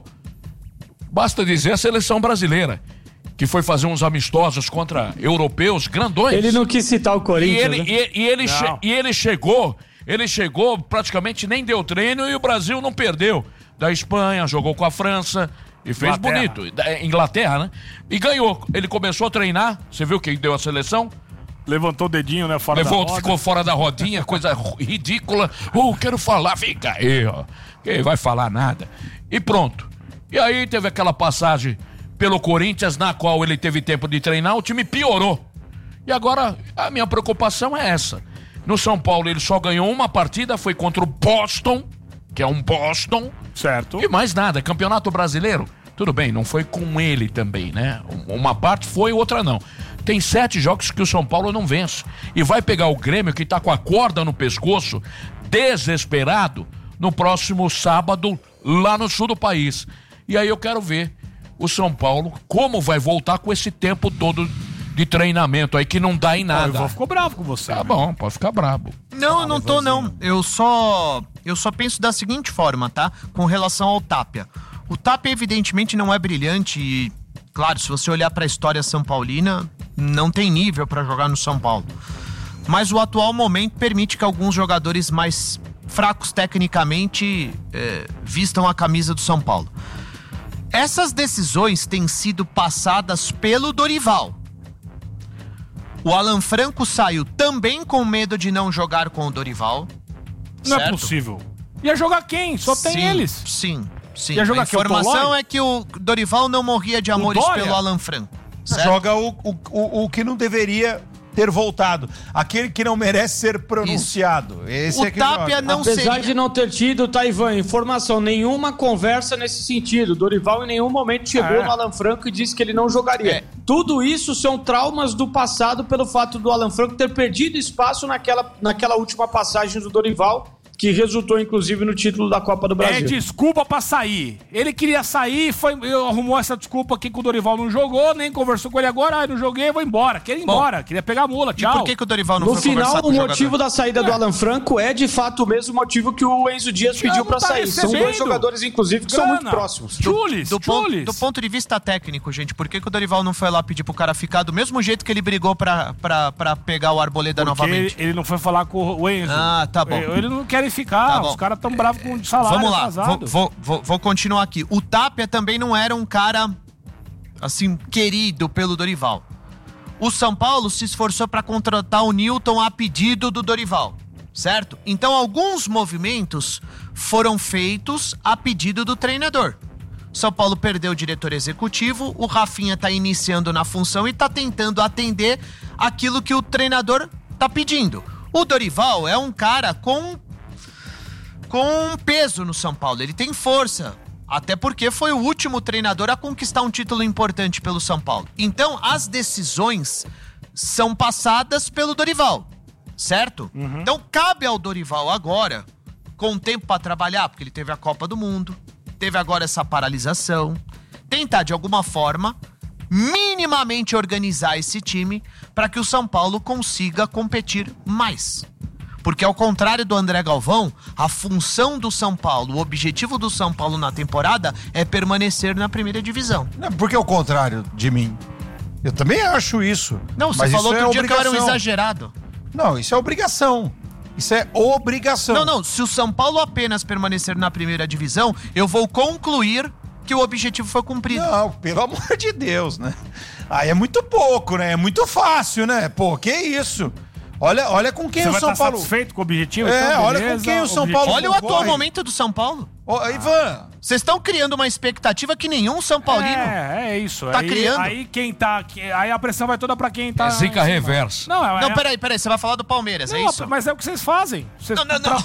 Basta dizer a seleção brasileira, que foi fazer uns amistosos contra europeus grandões. Ele não quis citar o Corinthians, e ele, né? e, e, ele che, e ele chegou, ele chegou, praticamente nem deu treino e o Brasil não perdeu. Da Espanha, jogou com a França e fez Inglaterra. bonito. Da Inglaterra, né? E ganhou. Ele começou a treinar, você viu quem deu a seleção? Levantou o dedinho, né? Fora Levou, da roda. Ficou fora da rodinha, coisa ridícula. Oh, quero falar, fica aí, ó. Quem vai falar nada? E pronto. E aí teve aquela passagem pelo Corinthians, na qual ele teve tempo de treinar, o time piorou. E agora, a minha preocupação é essa. No São Paulo, ele só ganhou uma partida, foi contra o Boston, que é um Boston. Certo. E mais nada, Campeonato Brasileiro. Tudo bem, não foi com ele também, né? Uma parte foi, outra não. Tem sete jogos que o São Paulo não vence. E vai pegar o Grêmio, que tá com a corda no pescoço, desesperado, no próximo sábado, lá no sul do país. E aí eu quero ver o São Paulo, como vai voltar com esse tempo todo de treinamento aí, que não dá em nada. O Ivan ficou bravo com você. Tá né? bom, pode ficar bravo. Não, eu não tô não. Eu só, eu só penso da seguinte forma, tá? Com relação ao Tapia. O Tapia evidentemente não é brilhante e, claro, se você olhar para a história são paulina, não tem nível para jogar no São Paulo. Mas o atual momento permite que alguns jogadores mais fracos tecnicamente é, vistam a camisa do São Paulo. Essas decisões têm sido passadas pelo Dorival. O Alan Franco saiu também com medo de não jogar com o Dorival. Não certo? É possível. Ia jogar quem? Só tem sim, eles. Sim, sim. Ia jogar a informação é que o Dorival não morria de amores pelo Alan Franco. Certo? Joga o, o, o, o que não deveria ter voltado. Aquele que não merece ser pronunciado. Esse o é que Tapia joga. não Apesar seria... de não ter tido, Taivan, informação, nenhuma conversa nesse sentido. Dorival em nenhum momento chegou é. no Alan Franco e disse que ele não jogaria. É. Tudo isso são traumas do passado pelo fato do Alan Franco ter perdido espaço naquela, naquela última passagem do Dorival, que resultou, inclusive, no título da Copa do Brasil. É desculpa pra sair. Ele queria sair, foi, arrumou essa desculpa aqui que o Dorival não jogou, nem conversou com ele agora, ah, não joguei, vou embora. Queria ir Bom, embora, queria pegar a mula, tchau. E por que, que o Dorival não no foi final, conversar com o No jogador? final, o motivo da saída é. do Alan Franco é, de fato, o mesmo motivo que o Enzo Dias pediu pra tá sair. recebendo. São dois jogadores, inclusive, que Grana. são muito próximos. Jules, do, do, ponto, do ponto de vista técnico, gente, por que, que o Dorival não foi lá pedir pro cara ficar do mesmo jeito que ele brigou pra, pra, pra pegar o Arboleda Porque novamente? Ele, ele não foi falar com o Enzo. Ah, tá bom. Eles não querem ficar, tá os caras tão bravos com o salário. Vamos lá, vou, vou, vou, vou continuar aqui. O Tapia também não era um cara assim, querido pelo Dorival. O São Paulo se esforçou para contratar o Newton a pedido do Dorival, certo? Então, alguns movimentos foram feitos a pedido do treinador. São Paulo perdeu o diretor executivo, o Rafinha tá iniciando na função e tá tentando atender aquilo que o treinador tá pedindo. O Dorival é um cara com, com peso no São Paulo, ele tem força, até porque foi o último treinador a conquistar um título importante pelo São Paulo. Então, as decisões são passadas pelo Dorival, certo? Uhum. Então, cabe ao Dorival agora, com tempo para trabalhar, porque ele teve a Copa do Mundo, teve agora essa paralisação, tentar de alguma forma minimamente organizar esse time para que o São Paulo consiga competir mais. Porque ao contrário do André Galvão, a função do São Paulo, o objetivo do São Paulo na temporada é permanecer na primeira divisão. Não, porque é o contrário de mim. Eu também acho isso. Não, você mas falou isso outro é dia obrigação. que eu era um exagerado. Não, isso é obrigação. Isso é obrigação. Não, não. Se o São Paulo apenas permanecer na primeira divisão, eu vou concluir que o objetivo foi cumprido. Não, pelo amor de Deus, né? Aí é muito pouco, né? É muito fácil, né? Pô, que isso? Olha, olha com quem Você o vai São estar Paulo... satisfeito com o objetivo? É, então, olha beleza, com quem o São objetivo. Paulo... Olha o concorre. atual momento do São Paulo. Ô, Ivan... Vocês estão criando uma expectativa que nenhum São Paulino É, é isso. tá aí, criando. Aí quem tá... Aí a pressão vai toda pra quem tá... É zica reversa. Não, é, Não, peraí, peraí. Você vai falar do Palmeiras, não, é isso? mas é o que vocês fazem. Vocês Não, não, não.